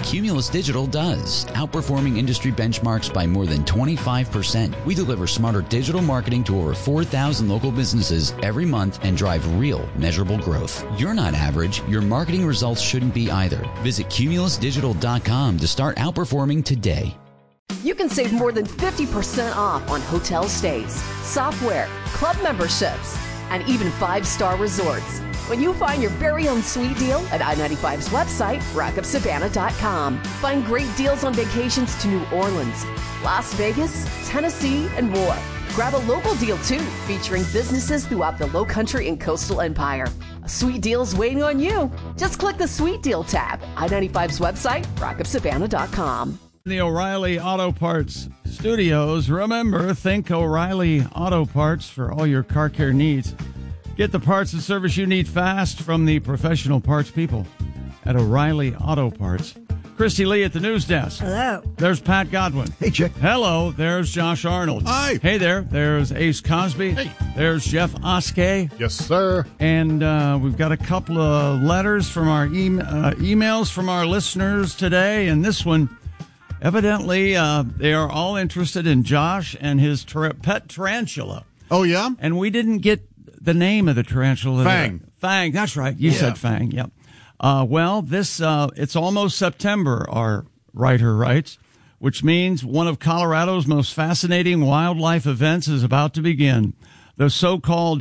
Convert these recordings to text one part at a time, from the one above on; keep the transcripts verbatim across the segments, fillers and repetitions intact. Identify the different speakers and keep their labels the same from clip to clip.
Speaker 1: Cumulus Digital does, outperforming industry benchmarks by more than twenty-five percent. We deliver smarter digital marketing to over four thousand local businesses every month and drive real, measurable growth. You're not average. Your marketing results shouldn't be either. Visit cumulus digital dot com to start outperforming today.
Speaker 2: You can save more than fifty percent off on hotel stays, software, club memberships, and even five-star resorts when you find your very own sweet deal at I ninety-five's website, rock up savannah dot com. Find great deals on vacations to New Orleans, Las Vegas, Tennessee, and more. Grab a local deal, too, featuring businesses throughout the Lowcountry and Coastal Empire. A sweet deal is waiting on you. Just click the Sweet Deal tab. I ninety-five's website, rock up savannah dot com.
Speaker 3: The O'Reilly Auto Parts Studios. Remember, think O'Reilly Auto Parts for all your car care needs. Get the parts and service you need fast from the professional parts people at O'Reilly Auto Parts. Christy Lee at the news desk.
Speaker 4: Hello.
Speaker 3: There's Pat Godwin.
Speaker 5: Hey, Chick.
Speaker 3: Hello. There's Josh Arnold.
Speaker 5: Hi.
Speaker 3: Hey there. There's Ace Cosby.
Speaker 5: Hey.
Speaker 3: There's Jeff Oskey.
Speaker 5: Yes, sir.
Speaker 3: And uh, we've got a couple of letters from our e- uh, emails from our listeners today. And this one, evidently, uh, they are all interested in Josh and his ter- pet tarantula.
Speaker 5: Oh, yeah?
Speaker 3: And we didn't get the name of the tarantula.
Speaker 5: Fang.
Speaker 3: Fang. That's right. You
Speaker 5: Yeah.
Speaker 3: said Fang. Yep. Uh, well, this uh, it's almost September, our writer writes, which means one of Colorado's most fascinating wildlife events is about to begin. The so-called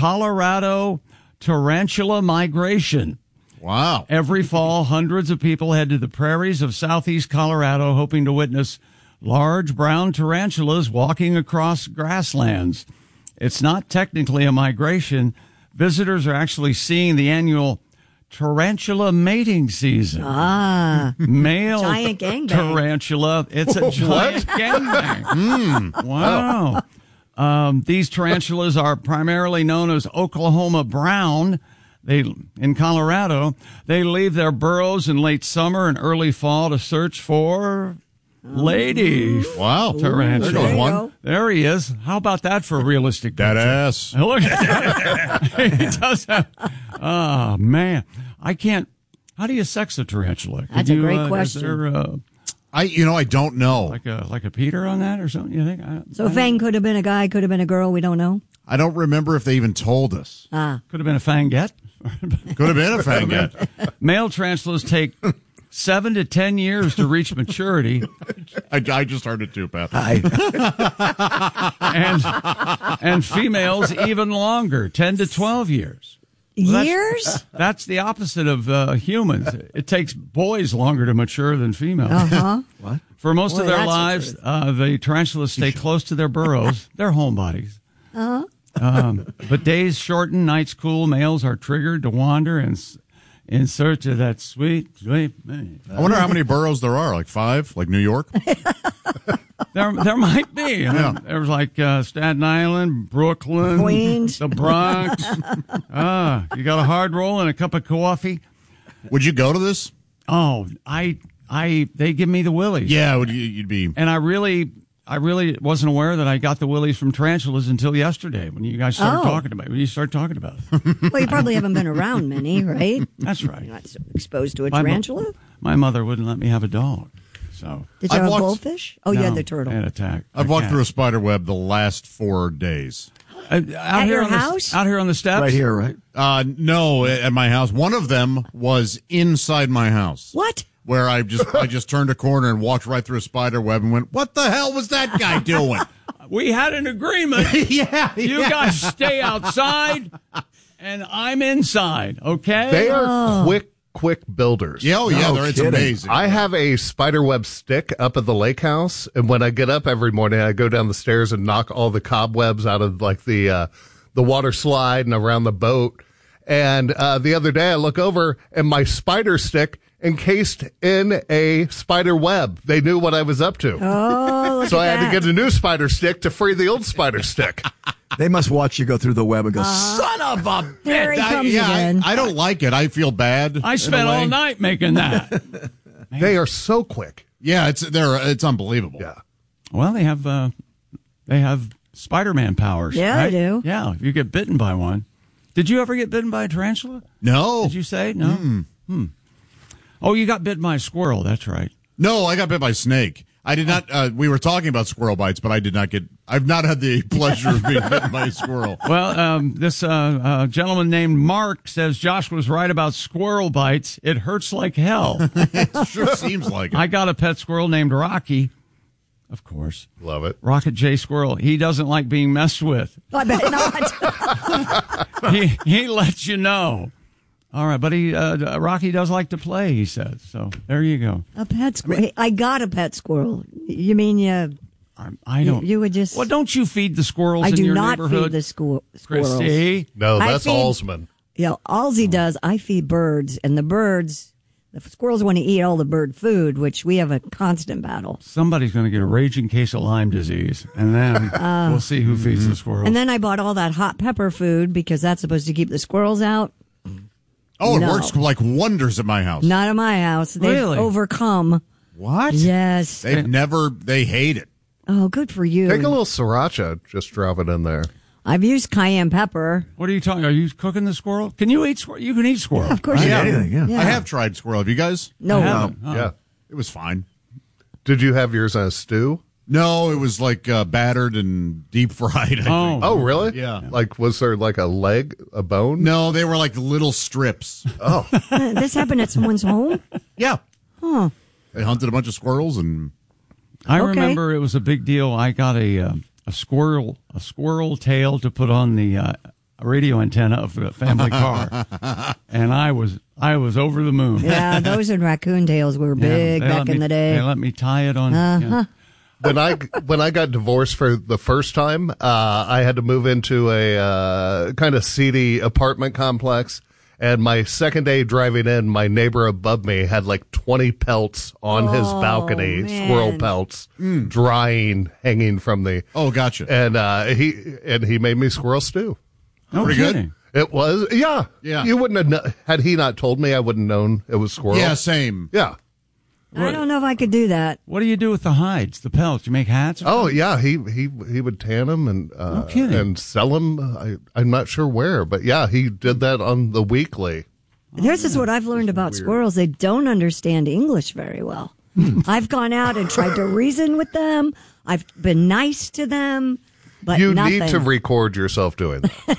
Speaker 3: Colorado Tarantula Migration.
Speaker 5: Wow.
Speaker 3: Every fall, hundreds of people head to the prairies of southeast Colorado hoping to witness large brown tarantulas walking across grasslands. It's not technically a migration. Visitors are actually seeing the annual tarantula mating season.
Speaker 4: Ah.
Speaker 3: Male
Speaker 4: Giant gangbang.
Speaker 3: tarantula. It's a giant gangbang. Mm, wow. Um, these tarantulas are primarily known as Oklahoma brown. They in Colorado. They leave their burrows in late summer and early fall to search for lady
Speaker 5: Wow.
Speaker 3: tarantula.
Speaker 5: There goes
Speaker 4: you
Speaker 5: one.
Speaker 4: go.
Speaker 3: There he is. How about that for a realistic
Speaker 5: That
Speaker 3: picture?
Speaker 5: ass.
Speaker 3: Look at that. He does have. Oh, man. I can't. How do you sex a tarantula? Could
Speaker 4: That's a
Speaker 3: you,
Speaker 4: great
Speaker 3: uh,
Speaker 4: question.
Speaker 3: Is there uh,
Speaker 5: I, you know, I don't know.
Speaker 3: like a like a Peter on that or something? You think? I,
Speaker 4: So Fang could have been a guy, could have been a girl. We don't know.
Speaker 5: I don't remember if they even told us.
Speaker 4: Ah.
Speaker 3: could have been a fangette.
Speaker 5: Could have been a fangette.
Speaker 3: Male tarantulas take seven to ten years to reach maturity,
Speaker 5: I, I just heard it too, Pat.
Speaker 3: and and females even longer, ten to twelve years. that's-
Speaker 4: Years?
Speaker 3: That's the opposite of uh, humans. It takes boys longer to mature than females.
Speaker 4: Uh-huh.
Speaker 5: What?
Speaker 3: For most
Speaker 4: Boy,
Speaker 3: of their
Speaker 4: that's the
Speaker 3: lives,
Speaker 4: truth.
Speaker 3: uh, the tarantulas stay close to their burrows, their home bodies. Uh-huh. Um, but days shorten, nights cool. Males are triggered to wander in, in search of that sweet, sweet man.
Speaker 5: I wonder how many boroughs there are. Like five? Like New York?
Speaker 3: There, there might be.
Speaker 5: Yeah.
Speaker 3: There's like uh, Staten Island, Brooklyn,
Speaker 4: Queens.
Speaker 3: the Bronx. ah, you got a hard roll and a cup of coffee.
Speaker 5: Would you go to this?
Speaker 3: Oh, I, I, they give me the willies.
Speaker 5: Yeah, would you, you'd be.
Speaker 3: And I really, I really wasn't aware that I got the willies from tarantulas until yesterday when you guys started
Speaker 4: Oh.
Speaker 3: talking about it. When you started talking about it.
Speaker 4: Well, you probably haven't been around many, right?
Speaker 3: That's right.
Speaker 4: You're not so exposed to a
Speaker 3: My mo-
Speaker 4: tarantula?
Speaker 3: My mother wouldn't let me have a dog. So
Speaker 4: Did you
Speaker 5: I've
Speaker 4: have a
Speaker 5: walked-
Speaker 4: goldfish? Oh, you
Speaker 3: No,
Speaker 4: had the turtle.
Speaker 3: I had a tack.
Speaker 5: I've walked through a spider web the last four days.
Speaker 3: Uh, out
Speaker 4: At
Speaker 3: here
Speaker 4: your
Speaker 3: on the-
Speaker 4: house?
Speaker 3: out here on the steps.
Speaker 6: Right here, right?
Speaker 5: Uh, no, at my house. One of them was inside my house.
Speaker 4: What?
Speaker 5: Where I just I just turned a corner and walked right through a spider web and went, what the hell was that guy doing?
Speaker 3: We had an agreement.
Speaker 5: yeah,
Speaker 3: You
Speaker 5: yeah.
Speaker 3: guys stay outside, and I'm inside. Okay.
Speaker 6: They are quick, quick builders.
Speaker 5: Yeah, oh, yeah,
Speaker 6: No
Speaker 5: they're, it's
Speaker 6: kidding.
Speaker 5: amazing.
Speaker 6: I have a spiderweb stick up at the lake house, and when I get up every morning, I go down the stairs and knock all the cobwebs out of like the uh, the water slide and around the boat. And uh, the other day, I look over and my spider stick encased in a spider web. They knew what I was up to.
Speaker 4: Oh, look
Speaker 6: So
Speaker 4: at
Speaker 6: I had
Speaker 4: that.
Speaker 6: to get a new spider stick to free the old spider stick.
Speaker 7: They must watch you go through the web and go, son of a
Speaker 4: There he
Speaker 5: I,
Speaker 4: comes
Speaker 5: yeah,
Speaker 4: again.
Speaker 5: I, I don't like it. I feel bad.
Speaker 3: I
Speaker 5: in
Speaker 3: spent
Speaker 5: a way.
Speaker 3: all night making that.
Speaker 6: They are so quick.
Speaker 5: Yeah, it's they're it's unbelievable.
Speaker 6: Yeah.
Speaker 3: Well, they have uh, they have Spider-Man powers.
Speaker 4: Yeah, they
Speaker 3: right?
Speaker 4: do.
Speaker 3: Yeah, if you get bitten by one. Did you ever get bitten by a tarantula?
Speaker 5: No.
Speaker 3: Did you say no? Hmm. Oh, you got bit by a squirrel. That's right.
Speaker 5: No, I got bit by a snake. I did not. Uh, we were talking about squirrel bites, but I did not get. I've not had the pleasure of being bitten by a squirrel.
Speaker 3: Well, um, this uh, uh, gentleman named Mark says Josh was right about squirrel bites. It hurts like hell.
Speaker 5: It sure seems like it.
Speaker 3: I got a pet squirrel named Rocky. Of course.
Speaker 6: Love it.
Speaker 3: Rocket J Squirrel. He doesn't like being messed with.
Speaker 4: I bet not.
Speaker 3: he he lets you know. All right, but he uh, Rocky does like to play, he says. So there you go.
Speaker 4: A pet squirrel. Hey, I got a pet squirrel. You mean you?
Speaker 3: I, I don't.
Speaker 4: You, you would just.
Speaker 3: Well, don't you feed the squirrels
Speaker 4: I
Speaker 3: in
Speaker 4: do
Speaker 3: your
Speaker 4: not
Speaker 3: neighborhood?
Speaker 4: feed the squir- squirrels.
Speaker 3: Christy?
Speaker 6: No,
Speaker 4: I
Speaker 6: that's
Speaker 4: feed-
Speaker 6: Alsman.
Speaker 4: Yeah, all he does, I feed birds, and the birds, the squirrels want to eat all the bird food, which we have a constant battle.
Speaker 3: Somebody's going to get a raging case of Lyme disease, and then we'll see who feeds the squirrels.
Speaker 4: And then I bought all that hot pepper food because that's supposed to keep the squirrels out.
Speaker 5: Oh, it
Speaker 4: No.
Speaker 5: works like wonders at my house.
Speaker 4: Not at my house. They've
Speaker 3: Really?
Speaker 4: overcome.
Speaker 5: What?
Speaker 4: Yes.
Speaker 5: They've never. They hate it.
Speaker 4: Oh, good for you.
Speaker 6: Take a little sriracha, just drop it in there.
Speaker 4: I've used cayenne pepper.
Speaker 3: What are you talking? Are you cooking the squirrel? Can you eat squirrel? You can eat squirrel.
Speaker 4: Yeah, of course
Speaker 7: Right?
Speaker 4: you
Speaker 5: Yeah.
Speaker 4: can.
Speaker 7: Anything, yeah.
Speaker 4: Yeah.
Speaker 5: I have tried squirrel. Have you guys?
Speaker 4: No.
Speaker 3: I haven't. Oh.
Speaker 6: Yeah.
Speaker 5: It was fine.
Speaker 6: Did you have yours in a stew?
Speaker 5: No, it was like uh, battered and deep fried. I
Speaker 3: Oh.
Speaker 5: think.
Speaker 6: Oh, really?
Speaker 5: Yeah.
Speaker 6: Like, was there like a leg, a bone?
Speaker 5: No, they were like little strips.
Speaker 6: Oh,
Speaker 4: Uh, this happened at someone's home?
Speaker 5: Yeah.
Speaker 4: Huh.
Speaker 5: They hunted a bunch of squirrels and
Speaker 3: I
Speaker 4: Okay.
Speaker 3: remember it was a big deal. I got a uh, a squirrel a squirrel tail to put on the uh, radio antenna of the family car, and I was I was over the moon.
Speaker 4: Yeah, those and raccoon tails were
Speaker 3: Yeah,
Speaker 4: big
Speaker 3: they
Speaker 4: back
Speaker 3: let
Speaker 4: in
Speaker 3: me-
Speaker 4: the day.
Speaker 3: They let me tie it on. yeah.
Speaker 6: when I when I got divorced for the first time, uh, I had to move into a uh, kind of seedy apartment complex. And my second day driving in, my neighbor above me had like twenty pelts on his balcony,
Speaker 4: man.
Speaker 6: squirrel pelts, drying, hanging from the.
Speaker 5: oh, gotcha.
Speaker 6: And uh, he and he made me squirrel stew.
Speaker 3: No
Speaker 5: Pretty good.
Speaker 3: kidding.
Speaker 6: It was yeah
Speaker 5: Yeah.
Speaker 6: You wouldn't have kno- had he not told me, I wouldn't known it was squirrel.
Speaker 5: Yeah, same.
Speaker 6: Yeah.
Speaker 4: I don't know if I could do that.
Speaker 3: What do you do with the hides, the pelts? You make hats?
Speaker 6: Oh yeah, he he he would tan them and uh,
Speaker 3: No kidding.
Speaker 6: and sell them. I, I'm not sure where, but yeah, he did that on the weekly.
Speaker 4: This is what I've learned about squirrels. They don't understand English very well. I've gone out and tried to reason with them. I've been nice to them, but
Speaker 6: You
Speaker 4: nothing.
Speaker 6: need to record yourself doing that.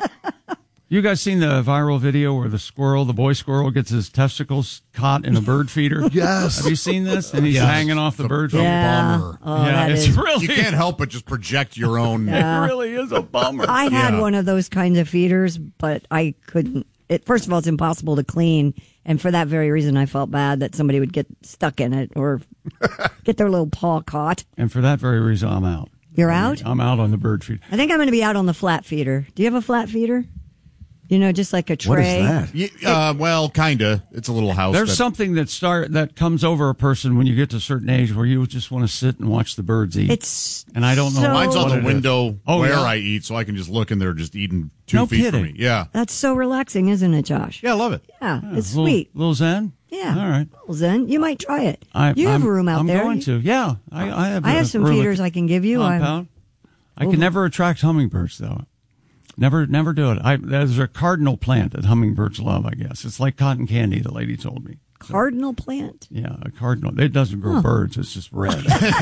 Speaker 3: You guys seen the viral video where the squirrel, the boy squirrel, gets his testicles caught in a bird feeder?
Speaker 6: Yes.
Speaker 3: Have you seen this? And he's
Speaker 5: Yes.
Speaker 3: hanging off the bird feeder.
Speaker 4: yeah.
Speaker 5: Bummer.
Speaker 4: Oh,
Speaker 3: yeah,
Speaker 4: that
Speaker 3: it's
Speaker 4: is-
Speaker 3: really,
Speaker 5: You can't help but just project your own.
Speaker 3: it really is a bummer.
Speaker 4: I had
Speaker 5: Yeah.
Speaker 4: one of those kinds of feeders, but I couldn't. It, first of all, it's impossible to clean. And for that very reason, I felt bad that somebody would get stuck in it or get their little paw caught.
Speaker 3: And for that very reason, I'm out.
Speaker 4: You're out?
Speaker 3: I'm out on the bird feeder.
Speaker 4: I think I'm going to be out on the flat feeder. Do you have a flat feeder? You know, just like a
Speaker 7: What
Speaker 4: tray.
Speaker 7: is that?
Speaker 5: Ye- uh, well, kinda. It's a little house.
Speaker 3: There's
Speaker 5: that-
Speaker 3: something that start that comes over a person when you get to a certain age where you just want to sit and watch the birds eat.
Speaker 4: It's
Speaker 3: And I don't know
Speaker 4: so,
Speaker 5: Mine's on
Speaker 3: what
Speaker 5: the
Speaker 3: it is.
Speaker 5: window
Speaker 3: Oh,
Speaker 5: where
Speaker 3: yeah?
Speaker 5: I eat, so I can just look and they're just eating two
Speaker 3: No
Speaker 5: feet
Speaker 3: kidding.
Speaker 5: from me. Yeah.
Speaker 4: That's so relaxing, isn't it, Josh?
Speaker 5: Yeah, I love it.
Speaker 4: Yeah, it's
Speaker 3: little,
Speaker 4: sweet.
Speaker 3: Little Zen?
Speaker 4: Yeah.
Speaker 3: All right.
Speaker 4: Well, Zen, you might try it.
Speaker 3: I,
Speaker 4: you have
Speaker 3: I'm,
Speaker 4: a room out
Speaker 3: I'm
Speaker 4: there.
Speaker 3: going to. Yeah. I, I have
Speaker 4: I
Speaker 3: a
Speaker 4: have some
Speaker 3: room at
Speaker 4: feeders
Speaker 3: the
Speaker 4: I can give you. I'm-
Speaker 3: compound. I can never attract hummingbirds, though. Never, never do it. I, there's a cardinal plant that hummingbirds love, I guess. It's like cotton candy, the lady told me.
Speaker 4: Cardinal plant.
Speaker 3: Yeah, a cardinal. It doesn't grow birds. It's just red.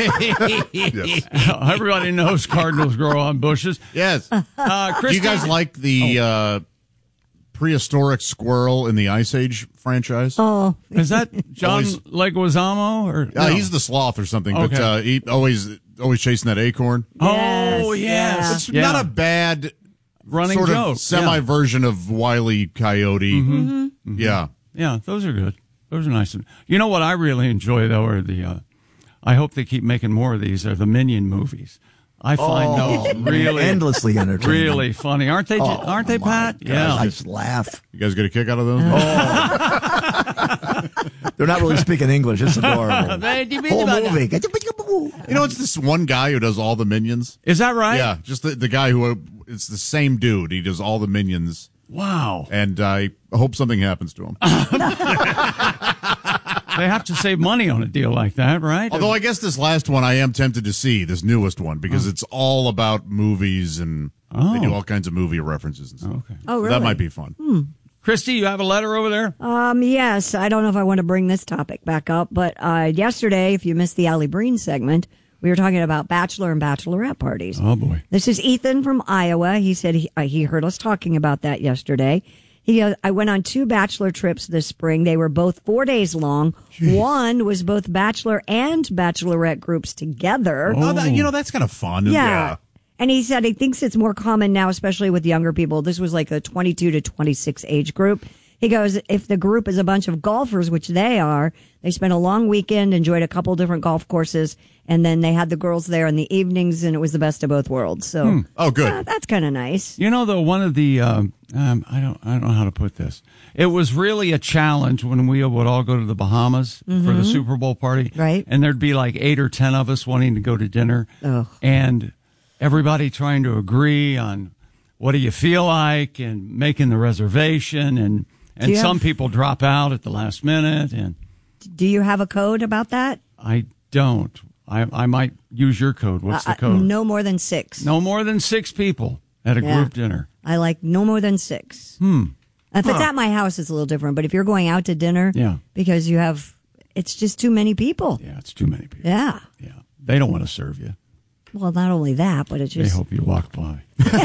Speaker 6: Yes.
Speaker 3: Everybody knows cardinals grow on bushes.
Speaker 5: Yes.
Speaker 3: Uh,
Speaker 5: Do
Speaker 3: Christy,
Speaker 5: you guys like the uh, prehistoric squirrel in the Ice Age franchise?
Speaker 4: Oh,
Speaker 3: is that John
Speaker 5: Always-
Speaker 3: Leguizamo? Or
Speaker 5: Uh,
Speaker 3: no?
Speaker 5: he's the sloth or something, but
Speaker 3: Okay.
Speaker 5: uh, he always always chasing that acorn.
Speaker 3: Oh,
Speaker 4: Yes,
Speaker 3: yes.
Speaker 4: yeah.
Speaker 5: It's
Speaker 3: Yeah.
Speaker 5: not a bad
Speaker 3: running
Speaker 5: sort
Speaker 3: joke.
Speaker 5: of semi version of Wile E. Coyote.
Speaker 3: Mm-hmm.
Speaker 5: Yeah.
Speaker 3: Yeah, those are good. Those are nice. You know what I really enjoy though are the. Uh, I hope they keep making more of these. Are the Minion movies? I find those really,
Speaker 7: Endlessly entertaining.
Speaker 3: really funny. Aren't they?
Speaker 7: Oh,
Speaker 3: aren't they,
Speaker 7: my
Speaker 3: Pat?
Speaker 7: gosh,
Speaker 3: Yeah.
Speaker 7: I just laugh.
Speaker 5: You guys get a kick out of those?
Speaker 7: They're not really speaking English. It's adorable. Whole movie.
Speaker 5: You know, it's this one guy who does all the Minions.
Speaker 3: Is that right?
Speaker 5: Yeah, just the, the guy who, it's the same dude. He does all the Minions.
Speaker 3: Wow.
Speaker 5: And I hope something happens to him.
Speaker 3: They have to save money on a deal like that, right?
Speaker 5: Although I guess this last one I am tempted to see, this newest one, because it's all about movies and they do all kinds of movie references and stuff.
Speaker 3: Okay.
Speaker 4: oh,
Speaker 5: So
Speaker 4: really?
Speaker 5: that might be fun.
Speaker 3: Christy, you have a letter over there?
Speaker 4: Um, yes, I don't know if I want to bring this topic back up, but uh, yesterday, if you missed the Allie Breen segment, we were talking about bachelor and bachelorette parties.
Speaker 3: Oh, boy.
Speaker 4: This is Ethan from Iowa. He said he, uh, he heard us talking about that yesterday. He, uh, I went on two bachelor trips this spring. They were both four days long. Jeez. One was both bachelor and bachelorette groups together.
Speaker 5: Oh, that, you know, that's kind of fun.
Speaker 4: Yeah.
Speaker 5: yeah.
Speaker 4: And he said he thinks it's more common now, especially with younger people. This was like a twenty-two to twenty-six age group. He goes, if the group is a bunch of golfers, which they are, they spent a long weekend, enjoyed a couple different golf courses, and then they had the girls there in the evenings, and it was the best of both worlds. So,
Speaker 3: Hmm.
Speaker 5: Oh, good.
Speaker 4: uh, that's kind of nice.
Speaker 3: You know, though, one of the um, um, I don't I don't know how to put this. It was really a challenge when we would all go to the Bahamas for the Super Bowl party,
Speaker 4: Right.
Speaker 3: And there'd be like eight or ten of us wanting to go to dinner,
Speaker 4: Oh.
Speaker 3: and everybody trying to agree on what do you feel like and making the reservation, and and
Speaker 4: you
Speaker 3: some
Speaker 4: have-
Speaker 3: people drop out at the last minute, and
Speaker 4: Do you have a code about that?
Speaker 3: I don't. I I might use your code. What's
Speaker 4: Uh,
Speaker 3: the code?
Speaker 4: no more than six.
Speaker 3: No more than six people at a
Speaker 4: Yeah.
Speaker 3: group dinner.
Speaker 4: I like no more than six.
Speaker 3: Hmm.
Speaker 4: If it's at my house, it's a little different. But if you're going out to dinner,
Speaker 3: Yeah.
Speaker 4: because you have, it's just too many people.
Speaker 3: Yeah, it's too many people.
Speaker 4: Yeah.
Speaker 3: Yeah, they don't want to serve you.
Speaker 4: Well, not only that, but it's
Speaker 3: They
Speaker 4: just.
Speaker 3: hope you walk by.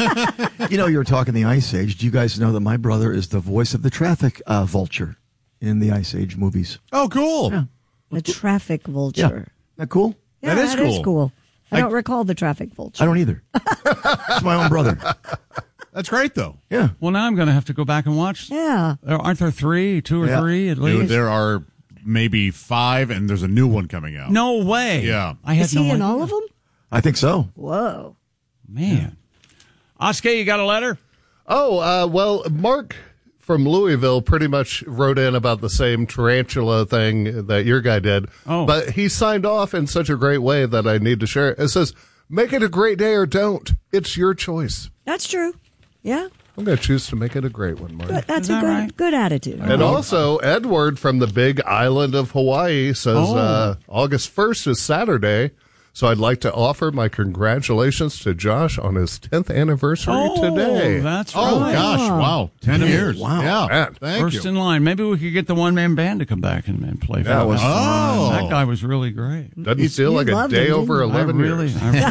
Speaker 7: You know, you were talking the Ice Age. Do you guys know that my brother is the voice of the traffic uh, vulture in the Ice Age movies?
Speaker 5: Oh, cool.
Speaker 7: Yeah.
Speaker 4: The traffic
Speaker 7: Yeah.
Speaker 4: vulture.
Speaker 7: Isn't that cool?
Speaker 4: Yeah,
Speaker 5: That is
Speaker 4: that is
Speaker 5: cool.
Speaker 4: cool. I,
Speaker 5: I-
Speaker 4: don't recall the traffic vulture.
Speaker 7: I don't either. It's my own brother.
Speaker 5: That's great, though.
Speaker 7: Yeah.
Speaker 3: Well, now I'm going to have to go back and watch.
Speaker 4: Yeah.
Speaker 3: There- Aren't there three, two or
Speaker 7: Yeah.
Speaker 3: three at
Speaker 5: Dude,
Speaker 3: least?
Speaker 5: there are maybe five, and there's a new one coming out.
Speaker 3: No way.
Speaker 5: Yeah.
Speaker 3: I had
Speaker 4: Is
Speaker 3: no
Speaker 4: he in
Speaker 3: idea.
Speaker 4: all of them?
Speaker 7: I think so.
Speaker 4: Whoa.
Speaker 3: Man. Oscar, you got a letter?
Speaker 6: Oh, uh, well, Mark from Louisville pretty much wrote in about the same tarantula thing that your guy did.
Speaker 3: Oh.
Speaker 6: But he signed off in such a great way that I need to share it. It says, make it a great day or don't. It's your choice.
Speaker 4: That's true. Yeah.
Speaker 6: I'm going to choose to make it a great one, Mark.
Speaker 4: Good. That's
Speaker 3: Is
Speaker 4: a
Speaker 3: that
Speaker 4: good
Speaker 3: right?
Speaker 4: good attitude.
Speaker 6: And also, Edward from the big island of Hawaii says
Speaker 3: Oh.
Speaker 6: uh, August first is Saturday. So I'd like to offer my congratulations to Josh on his tenth anniversary
Speaker 3: Oh,
Speaker 6: today.
Speaker 3: that's
Speaker 5: Oh,
Speaker 3: right.
Speaker 5: gosh. Wow. Ten years.
Speaker 7: Wow.
Speaker 5: Yeah.
Speaker 6: Man.
Speaker 5: Thank
Speaker 3: First
Speaker 5: you.
Speaker 3: in line. Maybe we could get the one-man band to come back and, and play for
Speaker 6: That
Speaker 3: us.
Speaker 6: was
Speaker 5: Oh.
Speaker 3: That guy was really great.
Speaker 6: Doesn't feel
Speaker 4: you
Speaker 6: like a
Speaker 4: loved
Speaker 6: day
Speaker 4: him,
Speaker 6: over
Speaker 4: didn't
Speaker 3: I
Speaker 6: eleven
Speaker 3: really,
Speaker 6: years.
Speaker 3: I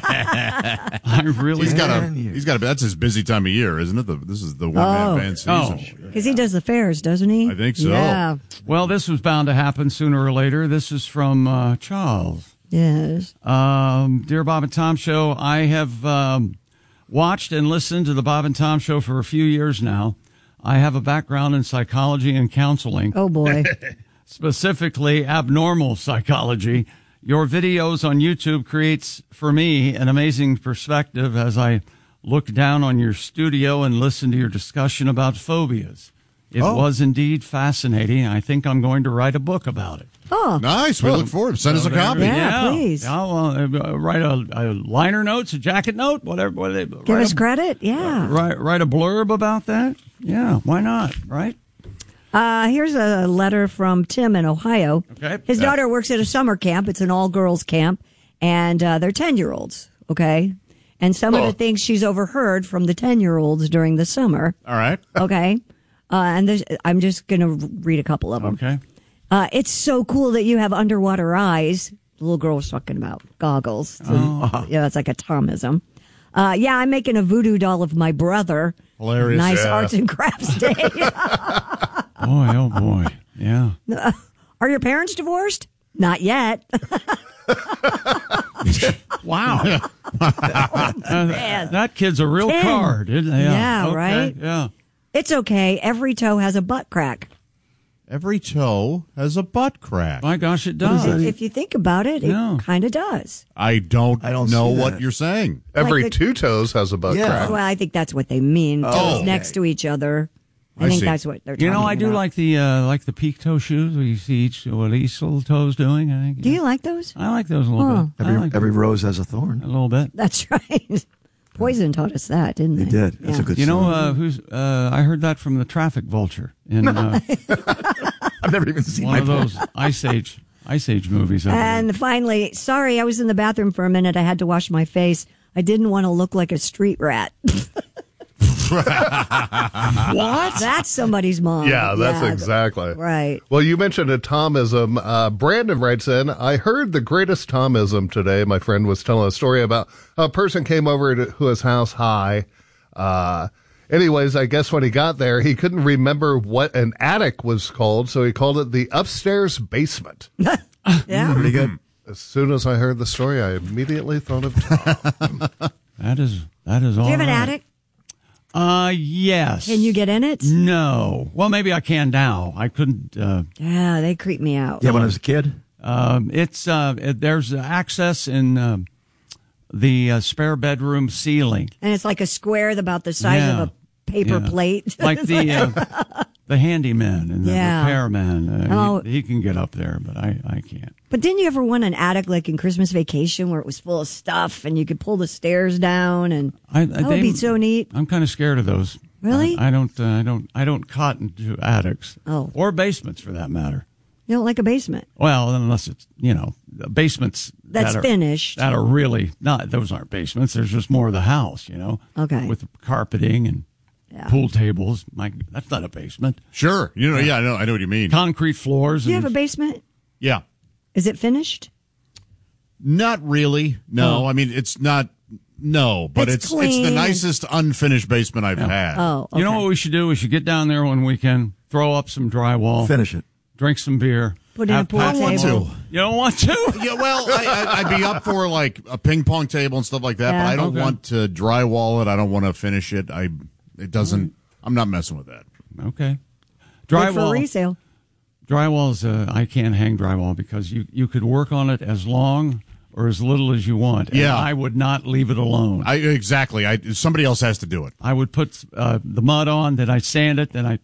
Speaker 3: really, I really
Speaker 5: He's got a.
Speaker 7: Ten years.
Speaker 5: He's got a. That's his busy time of year, isn't it? The, this is the one man
Speaker 4: Oh.
Speaker 5: band season.
Speaker 3: Oh.
Speaker 4: Because he does the fairs, doesn't he?
Speaker 5: I think so.
Speaker 4: Yeah.
Speaker 3: Well, this was bound to happen sooner or later. This is from uh, Charles.
Speaker 4: Yes.
Speaker 3: Um, Dear Bob and Tom Show, I have um, watched and listened to the Bob and Tom Show for a few years now. I have a background in psychology and counseling,
Speaker 4: Oh, boy.
Speaker 3: specifically abnormal psychology. Your videos on YouTube creates for me an amazing perspective as I look down on your studio and listen to your discussion about phobias. It
Speaker 5: Oh.
Speaker 3: was indeed fascinating. I think I'm going to write a book about it.
Speaker 4: Oh.
Speaker 5: Nice. We look forward. Send us a copy.
Speaker 4: Yeah, please.
Speaker 3: I'll uh, write a, a liner notes, a jacket note, whatever. whatever
Speaker 4: Give
Speaker 3: write
Speaker 4: us
Speaker 3: a,
Speaker 4: credit. Yeah.
Speaker 3: Write, write a blurb about that. Yeah, why not? Right?
Speaker 4: Uh, here's a letter from Tim in Ohio.
Speaker 3: Okay.
Speaker 4: His
Speaker 3: Yeah.
Speaker 4: daughter works at a summer camp. It's an all-girls camp, and uh, they're ten-year-olds, okay? And some of
Speaker 6: Oh.
Speaker 4: the things she's overheard from the ten-year-olds during the summer,
Speaker 5: All right.
Speaker 4: okay? Uh, and there's, I'm just going to read a couple of them.
Speaker 3: Okay.
Speaker 4: Uh, it's so cool that you have underwater eyes. The little girl was talking about goggles. So,
Speaker 3: Oh.
Speaker 4: Yeah, it's like a Thomism. Uh, yeah, I'm making a voodoo doll of my brother.
Speaker 5: Hilarious.
Speaker 4: Nice
Speaker 6: Yeah.
Speaker 4: arts and crafts day.
Speaker 3: Boy, oh boy. Yeah.
Speaker 4: Are your parents divorced? Not yet.
Speaker 3: Wow. Uh,
Speaker 4: man.
Speaker 3: that kid's a real
Speaker 4: Tim.
Speaker 3: card, isn't he?
Speaker 4: Yeah,
Speaker 3: Okay,
Speaker 4: right?
Speaker 3: Yeah.
Speaker 4: It's okay. Every toe has a butt crack.
Speaker 5: Every toe has a butt crack.
Speaker 3: My gosh, it does.
Speaker 7: that?
Speaker 4: If you think about it, it
Speaker 3: Yeah.
Speaker 4: kind of does.
Speaker 5: I don't,
Speaker 7: I don't
Speaker 5: know
Speaker 7: see
Speaker 5: what
Speaker 7: that.
Speaker 5: you're saying.
Speaker 6: Every
Speaker 4: Like the-
Speaker 6: two toes has a butt
Speaker 7: Yeah.
Speaker 6: crack.
Speaker 4: Well, I think that's what they mean. Toes
Speaker 5: Oh,
Speaker 4: next
Speaker 7: okay.
Speaker 4: to each other. I,
Speaker 5: I
Speaker 4: think
Speaker 5: see.
Speaker 4: that's what they're talking
Speaker 3: You know, I do
Speaker 4: about.
Speaker 3: like the uh, like the peak toe shoes where you see each what each little toe's doing. I think.
Speaker 4: Do you like those?
Speaker 3: I like those a little
Speaker 4: Oh.
Speaker 3: bit. I
Speaker 7: Every
Speaker 3: like
Speaker 7: every rose has a thorn.
Speaker 3: a little bit.
Speaker 4: That's right. Poison taught us that, didn't they?
Speaker 7: They did. That's
Speaker 4: Yeah.
Speaker 7: a good
Speaker 3: You know
Speaker 7: song.
Speaker 3: uh, who's? Uh, I heard that from the Traffic Vulture in uh,
Speaker 7: I've never even seen
Speaker 3: one
Speaker 7: my
Speaker 3: of those Ice Age Ice Age movies. I believe.
Speaker 4: And finally, sorry, I was in the bathroom for a minute. I had to wash my face. I didn't want to look like a street rat. What? That's somebody's mom.
Speaker 6: Yeah, that's exactly.
Speaker 4: Right.
Speaker 6: Well, you mentioned a Tomism. Uh, Brandon writes in, I heard the greatest Tomism today. My friend was telling a story about a person came over to his house high. Uh, anyways, I guess when he got there, he couldn't remember what an attic was called, so he called it the upstairs basement.
Speaker 4: Yeah.
Speaker 7: Pretty good.
Speaker 6: As soon as I heard the story, I immediately thought of Tom.
Speaker 3: That is that is all.
Speaker 4: Do you have an
Speaker 3: right.
Speaker 4: attic?
Speaker 3: Uh, yes.
Speaker 4: Can you get in it?
Speaker 3: No. Well, maybe I can now. I couldn't. Uh,
Speaker 4: Yeah, they creep me out.
Speaker 7: Yeah, when I was a kid.
Speaker 3: um, it's uh, it, there's access in uh, the uh, spare bedroom ceiling,
Speaker 4: And it's like a square about the size
Speaker 3: Yeah.
Speaker 4: of a paper
Speaker 3: Yeah.
Speaker 4: plate.
Speaker 3: like the uh, the handyman and the
Speaker 4: Yeah.
Speaker 3: repairman. Uh,
Speaker 4: Oh.
Speaker 3: he, he can get up there, but I, I can't.
Speaker 4: But didn't you ever want an attic like in Christmas Vacation where it was full of stuff and you could pull the stairs down and
Speaker 3: I,
Speaker 4: that would be so neat.
Speaker 3: I'm kind of scared of those.
Speaker 4: Really?
Speaker 3: I, I don't. Uh, I don't. I don't cotton to attics.
Speaker 4: Oh.
Speaker 3: Or basements for that matter.
Speaker 4: You don't like a basement.
Speaker 3: Well, unless it's you know basements
Speaker 4: That's
Speaker 3: that are,
Speaker 4: finished.
Speaker 3: That are really not. Those aren't basements. There's just more of the house. You know.
Speaker 4: Okay.
Speaker 3: With carpeting and
Speaker 4: Yeah.
Speaker 3: pool tables. My, that's not a basement.
Speaker 5: Sure. You know, yeah, I know, I know what you mean.
Speaker 3: Concrete floors.
Speaker 4: Do you
Speaker 3: and,
Speaker 4: have a basement?
Speaker 5: Yeah.
Speaker 4: Is it finished?
Speaker 5: Not really. No.
Speaker 3: Oh.
Speaker 5: I mean, it's not. No, but
Speaker 4: It's
Speaker 5: it's it's,
Speaker 4: clean
Speaker 5: the
Speaker 4: and-
Speaker 5: nicest unfinished basement I've
Speaker 3: Yeah.
Speaker 5: had.
Speaker 4: Oh, okay.
Speaker 3: You know what we should do? We should get down there one weekend, throw up some drywall,
Speaker 7: Finish it.
Speaker 3: drink some beer.
Speaker 4: Put in a
Speaker 3: have
Speaker 4: pool
Speaker 3: pat-
Speaker 4: table.
Speaker 3: You don't want to?
Speaker 5: Yeah, well, I, I, I'd be up for like a ping pong table and stuff like that,
Speaker 4: Yeah.
Speaker 5: but I don't
Speaker 3: Okay.
Speaker 5: want to drywall it. I don't want to finish it. I it doesn't. I'm not messing with that.
Speaker 3: Okay.
Speaker 4: Good for
Speaker 3: Drywall.
Speaker 4: resale.
Speaker 3: Drywall is. Uh, I can't hang drywall because you you could work on it as long or as little as you want. And
Speaker 5: Yeah.
Speaker 3: I would not leave it alone.
Speaker 5: I exactly. I somebody else has to do it.
Speaker 3: I would put uh, the mud on, then I sand it, then I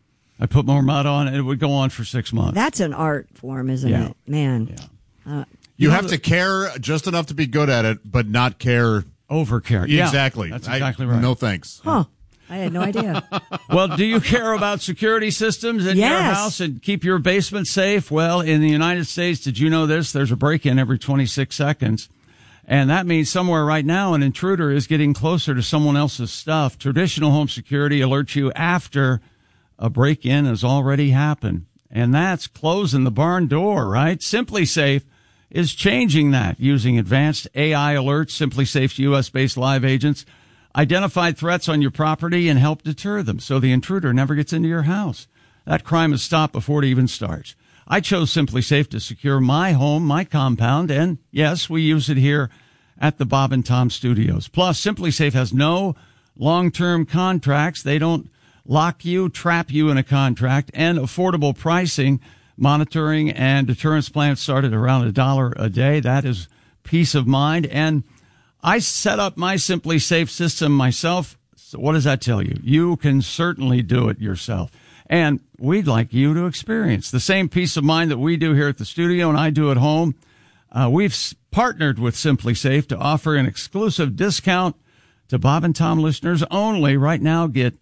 Speaker 3: I put more mud on, and it would go on for six months.
Speaker 4: That's an art form, isn't
Speaker 3: Yeah.
Speaker 4: it? Man.
Speaker 3: Yeah.
Speaker 4: Uh,
Speaker 5: You,
Speaker 3: know
Speaker 5: have
Speaker 3: the-
Speaker 5: to care just enough to be good at it, but not care.
Speaker 3: Overcare. Yeah,
Speaker 5: exactly.
Speaker 3: That's
Speaker 5: I-
Speaker 3: exactly right.
Speaker 5: No thanks.
Speaker 4: huh. I had no idea.
Speaker 3: Well, do you care about security systems in your
Speaker 4: Yes.
Speaker 3: house and keep your basement safe? Well, in the United States, did you know this? There's a break-in every twenty-six seconds. And that means somewhere right now an intruder is getting closer to someone else's stuff. Traditional home security alerts you after a break-in has already happened. And that's closing the barn door, right? Simply Safe is changing that using advanced A I alerts. Simply Safe's U S-based live agents identified threats on your property and help deter them so the intruder never gets into your house. That crime is stopped before it even starts. I chose Simply Safe to secure my home, my compound, and yes, we use it here at the Bob and Tom Studios. Plus, Simply Safe has no long-term contracts. They don't lock you, trap you in a contract, and affordable pricing, monitoring, and deterrence plans start at around a dollar a day. That is peace of mind. And I set up my Simply Safe system myself. So what does that tell you? You can certainly do it yourself. And we'd like you to experience the same peace of mind that we do here at the studio and I do at home. Uh, we've s- partnered with Simply Safe to offer an exclusive discount to Bob and Tom listeners only. Right now, get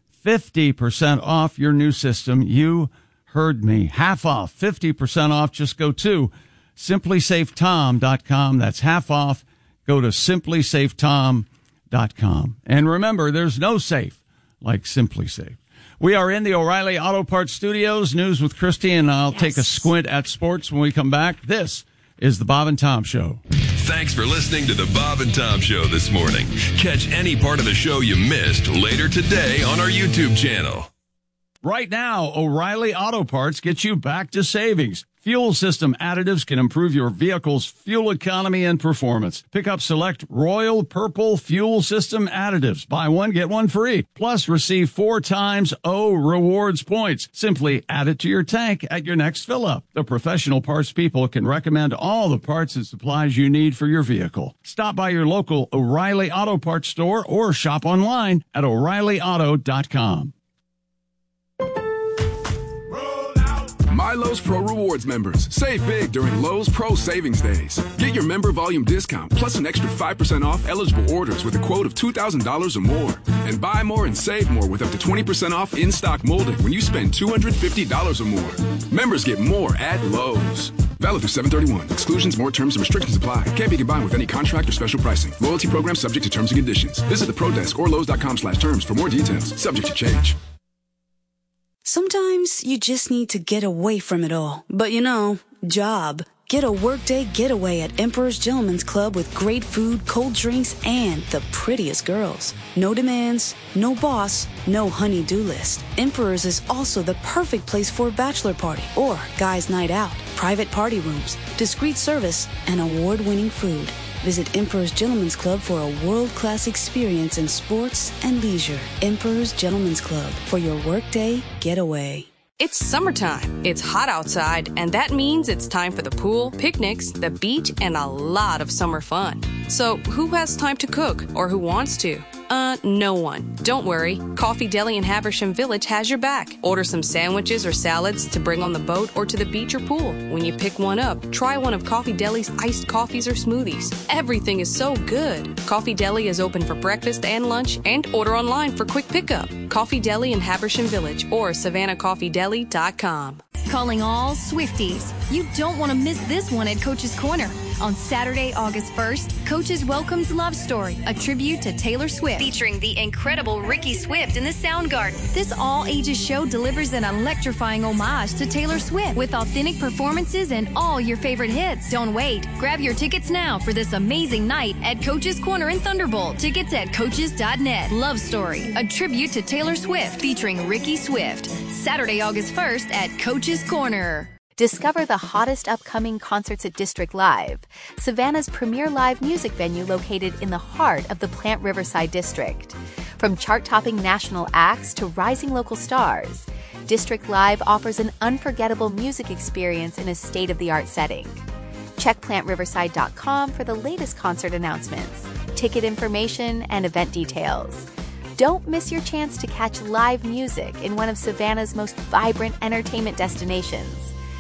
Speaker 3: fifty percent off your new system. You heard me. Half off, fifty percent off. Just go to simply safe tom dot com. That's half off. Go to simply safe tom dot com. And remember, there's no safe like Simply Safe. We are in the O'Reilly Auto Parts Studios. News with Christy, and I'll
Speaker 4: Yes.
Speaker 3: take a squint at sports when we come back. This is the Bob and Tom Show.
Speaker 8: Thanks for listening to the Bob and Tom Show this morning. Catch any part of the show you missed later today on our YouTube channel.
Speaker 3: Right now, O'Reilly Auto Parts gets you back to savings. Fuel system additives can improve your vehicle's fuel economy and performance. Pick up select Royal Purple fuel system additives. Buy one, get one free. Plus, receive four times O rewards points. Simply add it to your tank at your next fill-up. The professional parts people can recommend all the parts and supplies you need for your vehicle. Stop by your local O'Reilly Auto Parts store or shop online at o'reilly auto dot com.
Speaker 9: My Lowe's Pro Rewards members, save big during Lowe's Pro Savings Days. Get your member volume discount plus an extra five percent off eligible orders with a quote of two thousand dollars or more. And buy more and save more with up to twenty percent off in-stock molding when you spend two hundred fifty dollars or more. Members get more at Lowe's. Valid through seven thirty-one. Exclusions, more terms, and restrictions apply. Can't be combined with any contract or special pricing. Loyalty program subject to terms and conditions. Visit the Pro Desk or Lowe's.com slash terms for more details. Subject to change.
Speaker 10: Sometimes you just need to get away from it all. But you know, job. Get a workday getaway at Emperor's Gentleman's Club with great food, cold drinks, and the prettiest girls. No demands, no boss, no honey-do list. Emperor's is also the perfect place for a bachelor party or guys' night out. Private party rooms, discreet service, and award-winning food. Visit Emperor's Gentleman's Club for a world-class experience in sports and leisure. Emperor's Gentleman's Club for your workday getaway.
Speaker 11: It's summertime. It's hot outside, and that means it's time for the pool, picnics, the beach, and a lot of summer fun. So who has time to cook, or who wants to? Uh, no one. Don't worry. Coffee Deli in Haversham Village has your back. Order some sandwiches or salads to bring on the boat or to the beach or pool. When you pick one up, try one of Coffee Deli's iced coffees or smoothies. Everything is so good. Coffee Deli is open for breakfast and lunch, and order online for quick pickup. Coffee Deli in Haversham Village or savannah coffee deli dot com.
Speaker 12: Calling all Swifties. You don't want to miss this one at Coach's Corner. On Saturday, August first, Coach's welcomes Love Story, a tribute to Taylor Swift, featuring the incredible Ricky Swift in the Soundgarden. This all-ages show delivers an electrifying homage to Taylor Swift with authentic performances and all your favorite hits. Don't wait. Grab your tickets now for this amazing night at Coach's Corner in Thunderbolt. Tickets at coaches dot net. Love Story, a tribute to Taylor Swift, featuring Ricky Swift. Saturday, August first at Coach's Corner.
Speaker 13: Discover the hottest upcoming concerts at District Live, Savannah's premier live music venue located in the heart of the Plant Riverside District. From chart-topping national acts to rising local stars, District Live offers an unforgettable music experience in a state-of-the-art setting. Check plant riverside dot com for the latest concert announcements, ticket information, and event details. Don't miss your chance to catch live music in one of Savannah's most vibrant entertainment destinations.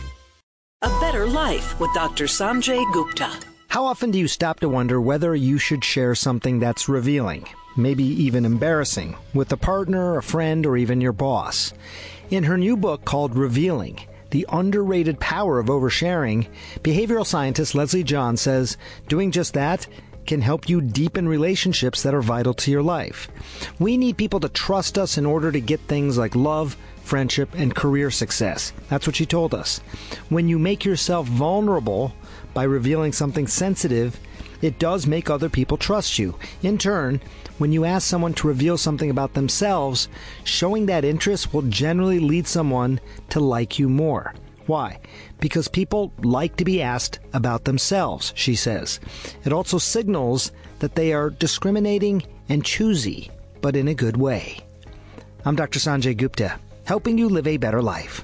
Speaker 14: A Better Life with Doctor Sanjay Gupta.
Speaker 15: How often do you stop to wonder whether you should share something that's revealing, maybe even embarrassing, with a partner, a friend, or even your boss? In her new book called Revealing, The Underrated Power of Oversharing, behavioral scientist Leslie John says doing just that can help you deepen relationships that are vital to your life. We need people to trust us in order to get things like love, friendship, and career success. That's what she told us. When you make yourself vulnerable by revealing something sensitive, it does make other people trust you. In turn, when you ask someone to reveal something about themselves, showing that interest will generally lead someone to like you more. Why? Because people like to be asked about themselves, she says. It also signals that they are discriminating and choosy, but in a good way. I'm Doctor Sanjay Gupta, helping you live a better life.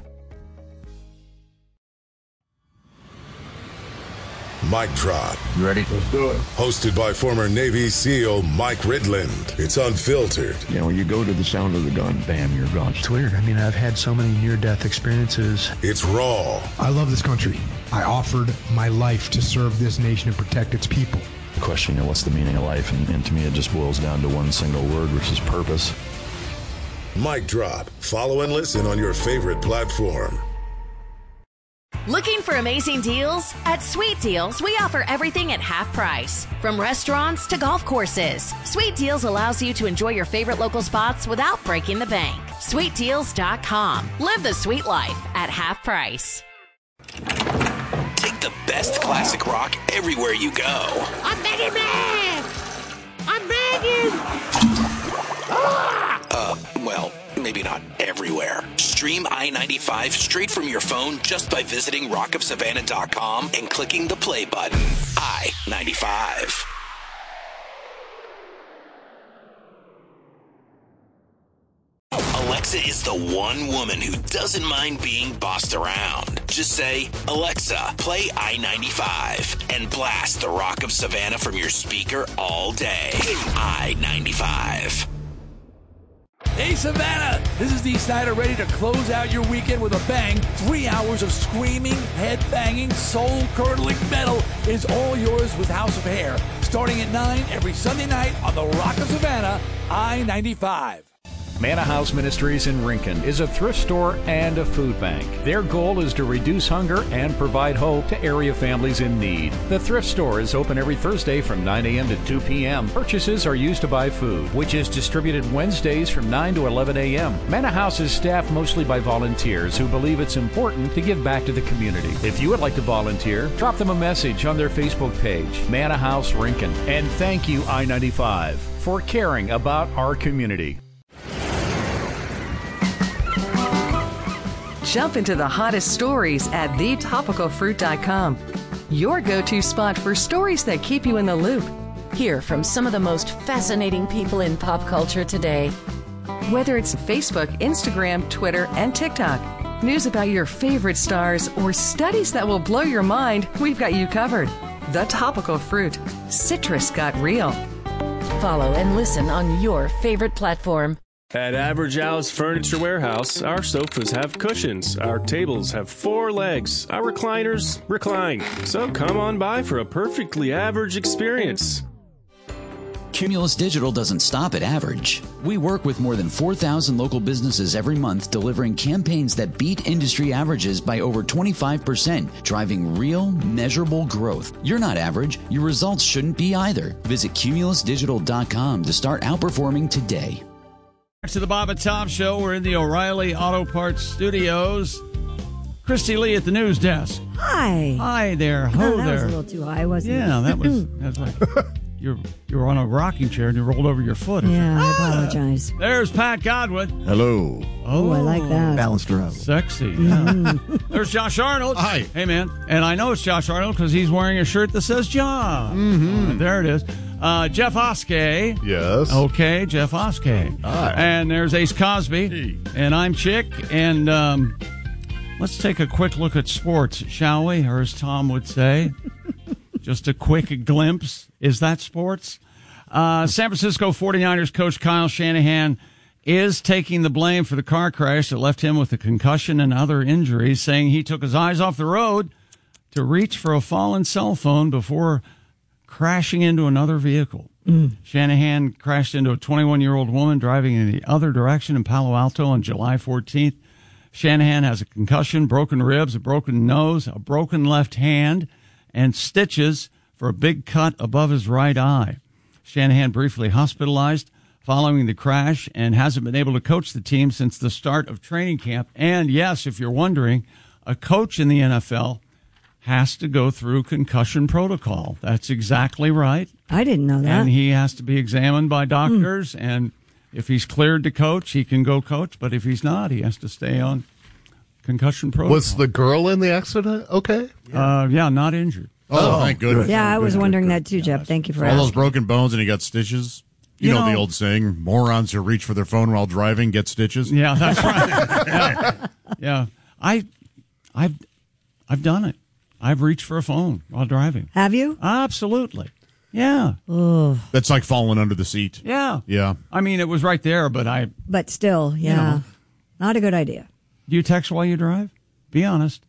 Speaker 16: Mic Drop.
Speaker 17: You ready? Let's do it.
Speaker 16: Hosted by former Navy SEAL Mike Ridland. It's unfiltered.
Speaker 17: Yeah, when you go to the sound of the gun, bam, you're gone.
Speaker 18: It's weird. I mean, I've had so many near-death experiences.
Speaker 16: It's raw.
Speaker 19: I love this country. I offered my life to serve this nation and protect its people.
Speaker 17: The question, you know, what's the meaning of life? And, and to me, it just boils down to one single word, which is purpose.
Speaker 16: Mic Drop. Follow and listen on your favorite platform.
Speaker 20: Looking for amazing deals? At Sweet Deals, we offer everything at half price. From restaurants to golf courses, Sweet Deals allows you to enjoy your favorite local spots without breaking the bank. sweet deals dot com. Live the sweet life at half price.
Speaker 21: Take the best classic rock everywhere you go.
Speaker 22: I'm begging, man! I'm begging!
Speaker 21: Ah! Uh, well, maybe not everywhere. Stream I ninety-five straight from your phone just by visiting rock of savannah dot com and clicking the play button. I ninety-five. Alexa is the one woman who doesn't mind being bossed around. Just say, Alexa, play I ninety-five, and blast the Rock of Savannah from your speaker all day. I ninety-five.
Speaker 23: Hey, Savannah! This is Dee Snider, ready to close out your weekend with a bang. Three hours of screaming, head-banging, soul-curdling metal is all yours with House of Hair, starting at nine every Sunday night on the Rock of Savannah, I ninety-five.
Speaker 1: Manna House Ministries in Rincon is a thrift store and a food bank. Their goal is to reduce hunger and provide hope to area families in need. The thrift store is open every Thursday from nine a.m. to two p.m. Purchases are used to buy food, which is distributed Wednesdays from nine to eleven a.m. Manna House is staffed mostly by volunteers who believe it's important to give back to the community. If you would like to volunteer, drop them a message on their Facebook page, Manna House Rincon. And thank you, I ninety-five, for caring about our community.
Speaker 2: Jump into the hottest stories at the topical fruit dot com. Your go-to spot for stories that keep you in the loop.
Speaker 6: Hear from some of the most fascinating people in pop culture today.
Speaker 2: Whether it's Facebook, Instagram, Twitter, and TikTok, news about your favorite stars, or studies that will blow your mind, we've got you covered. The Topical Fruit. Citrus got real.
Speaker 6: Follow and listen on your favorite platform.
Speaker 24: At Average Al's Furniture Warehouse, our sofas have cushions, our tables have four legs, our recliners recline. So come on by for a perfectly average experience.
Speaker 25: Cumulus Digital doesn't stop at average. We work with more than four thousand local businesses every month, delivering campaigns that beat industry averages by over twenty-five percent, driving real, measurable growth. You're not average. Your results shouldn't be either. Visit cumulus digital dot com to start outperforming today.
Speaker 3: Back to the Bob and Tom Show. We're in the O'Reilly Auto Parts studios. Christy Lee at the news desk.
Speaker 4: Hi.
Speaker 3: Hi there. Ho
Speaker 4: Oh, that
Speaker 3: there.
Speaker 4: was a little too high, wasn't
Speaker 3: Yeah,
Speaker 4: it?
Speaker 3: that was. That's like you're you're on a rocking chair and you rolled over your foot.
Speaker 4: Yeah, I apologize.
Speaker 3: There's Pat Godwin.
Speaker 5: Hello.
Speaker 4: Oh, I like that.
Speaker 7: Balanced her out.
Speaker 3: Sexy. Yeah.
Speaker 4: Mhm.
Speaker 3: There's Josh Arnold.
Speaker 5: Hi.
Speaker 3: Hey, man. And I know it's Josh Arnold because he's wearing a shirt that says John. Mm-hmm. There it is. Uh, Jeff Oskey.
Speaker 26: Yes.
Speaker 3: Okay, Jeff Oskey.
Speaker 26: Hi.
Speaker 3: And there's Ace Cosby.
Speaker 26: Hey.
Speaker 3: And I'm Chick. And um, let's take a quick look at sports, shall we? Or as Tom would say, just a quick glimpse. Is that sports? Uh, San Francisco forty-niners coach Kyle Shanahan is taking the blame for the car crash that left him with a concussion and other injuries, saying he took his eyes off the road to reach for a fallen cell phone before crashing into another vehicle. Mm. Shanahan crashed into a twenty-one-year-old woman driving in the other direction in Palo Alto on July fourteenth. Shanahan has a concussion, broken ribs, a broken nose, a broken left hand, and stitches for a big cut above his right eye. Shanahan briefly hospitalized following the crash and hasn't been able to coach the team since the start of training camp. And yes, if you're wondering, a coach in the N F L has to go through concussion protocol. That's exactly right.
Speaker 4: I didn't know that.
Speaker 3: And he has to be examined by doctors, mm. and if he's cleared to coach, he can go coach, but if he's not, he has to stay on concussion protocol.
Speaker 26: Was the girl in the accident okay?
Speaker 3: Yeah, uh, yeah not injured.
Speaker 5: Oh, oh thank goodness.
Speaker 4: Yeah, I was
Speaker 5: good,
Speaker 4: wondering
Speaker 5: good,
Speaker 4: that too, Jeff. Thank you for
Speaker 5: all
Speaker 4: asking.
Speaker 5: those broken bones and he got stitches. You, you know, know the old saying, morons who reach for their phone while driving get stitches.
Speaker 3: Yeah, that's right. yeah. yeah. I I've I've done it. I've reached for a phone while driving.
Speaker 4: Have you?
Speaker 3: Absolutely. Yeah.
Speaker 4: Ugh.
Speaker 5: That's like falling under the seat.
Speaker 3: Yeah.
Speaker 5: Yeah.
Speaker 3: I mean, it was right there, but I...
Speaker 4: But still, yeah. You know, not a good idea.
Speaker 3: Do you text while you drive? Be honest.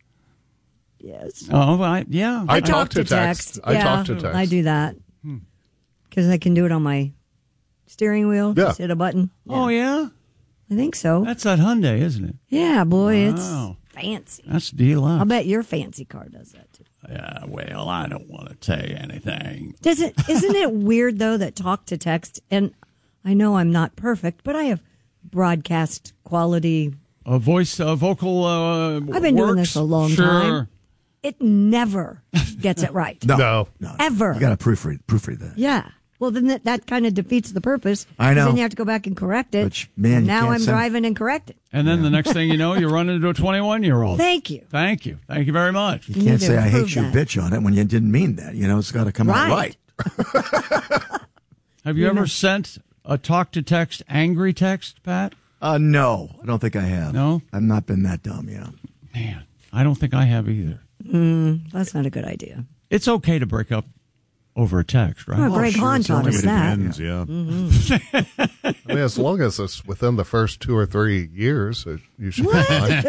Speaker 4: Yes.
Speaker 3: Oh, I, yeah.
Speaker 26: I,
Speaker 4: I
Speaker 26: talk,
Speaker 4: talk
Speaker 26: to text.
Speaker 4: text.
Speaker 26: I
Speaker 4: yeah,
Speaker 26: talk to text.
Speaker 4: I do that. Because I can do it on my steering wheel.
Speaker 26: Yeah.
Speaker 4: Just hit a button. Yeah.
Speaker 3: Oh, yeah?
Speaker 4: I think so.
Speaker 3: That's that Hyundai, isn't it?
Speaker 4: Yeah, boy,
Speaker 3: Wow.
Speaker 4: it's fancy.
Speaker 3: That's deluxe.
Speaker 4: I'll bet your fancy car does that too.
Speaker 3: Yeah, well, I don't want to tell you anything.
Speaker 4: Does it? Isn't it weird though that talk to text? And I know I'm not perfect, but I have broadcast quality.
Speaker 3: A voice, a vocal. Uh,
Speaker 4: I've been
Speaker 3: works.
Speaker 4: doing this a long
Speaker 3: sure.
Speaker 4: time. It never gets it right.
Speaker 7: No,
Speaker 26: no,
Speaker 7: no.
Speaker 4: Ever.
Speaker 7: You got to proofread, proofread that.
Speaker 4: Yeah. Well, then that, that kind of defeats the purpose.
Speaker 7: I know.
Speaker 4: Then you have to go back and correct it.
Speaker 7: But, man, you
Speaker 4: now
Speaker 7: can't
Speaker 4: I'm
Speaker 7: send-
Speaker 4: driving and correct it.
Speaker 3: And then the next thing you know, you run into a twenty-one-year-old.
Speaker 4: Thank you.
Speaker 3: Thank you. Thank you very much.
Speaker 7: You
Speaker 4: You
Speaker 7: can't
Speaker 4: need
Speaker 7: say
Speaker 4: to
Speaker 7: I hate
Speaker 4: improve
Speaker 7: you,
Speaker 4: that.
Speaker 7: bitch, on it when you didn't mean that. You know, it's got to come out
Speaker 4: Right.
Speaker 7: right.
Speaker 3: Have you,
Speaker 4: You
Speaker 3: ever
Speaker 4: know-
Speaker 3: sent a talk to text angry text, Pat?
Speaker 7: Uh, no, I don't think I have.
Speaker 3: No?
Speaker 7: I've not been that dumb, yeah.
Speaker 3: Man, I don't think I have either.
Speaker 4: Mm, that's not a good idea.
Speaker 3: It's okay to break up over a text, right?
Speaker 4: Oh, Greg
Speaker 7: sure,
Speaker 4: Hahn
Speaker 7: it's the
Speaker 4: taught
Speaker 7: only
Speaker 4: us
Speaker 7: way to
Speaker 4: that.
Speaker 5: Ends, yeah.
Speaker 4: Mm-hmm.
Speaker 26: I mean, as long as it's within the first two or three years, it, you should be fine.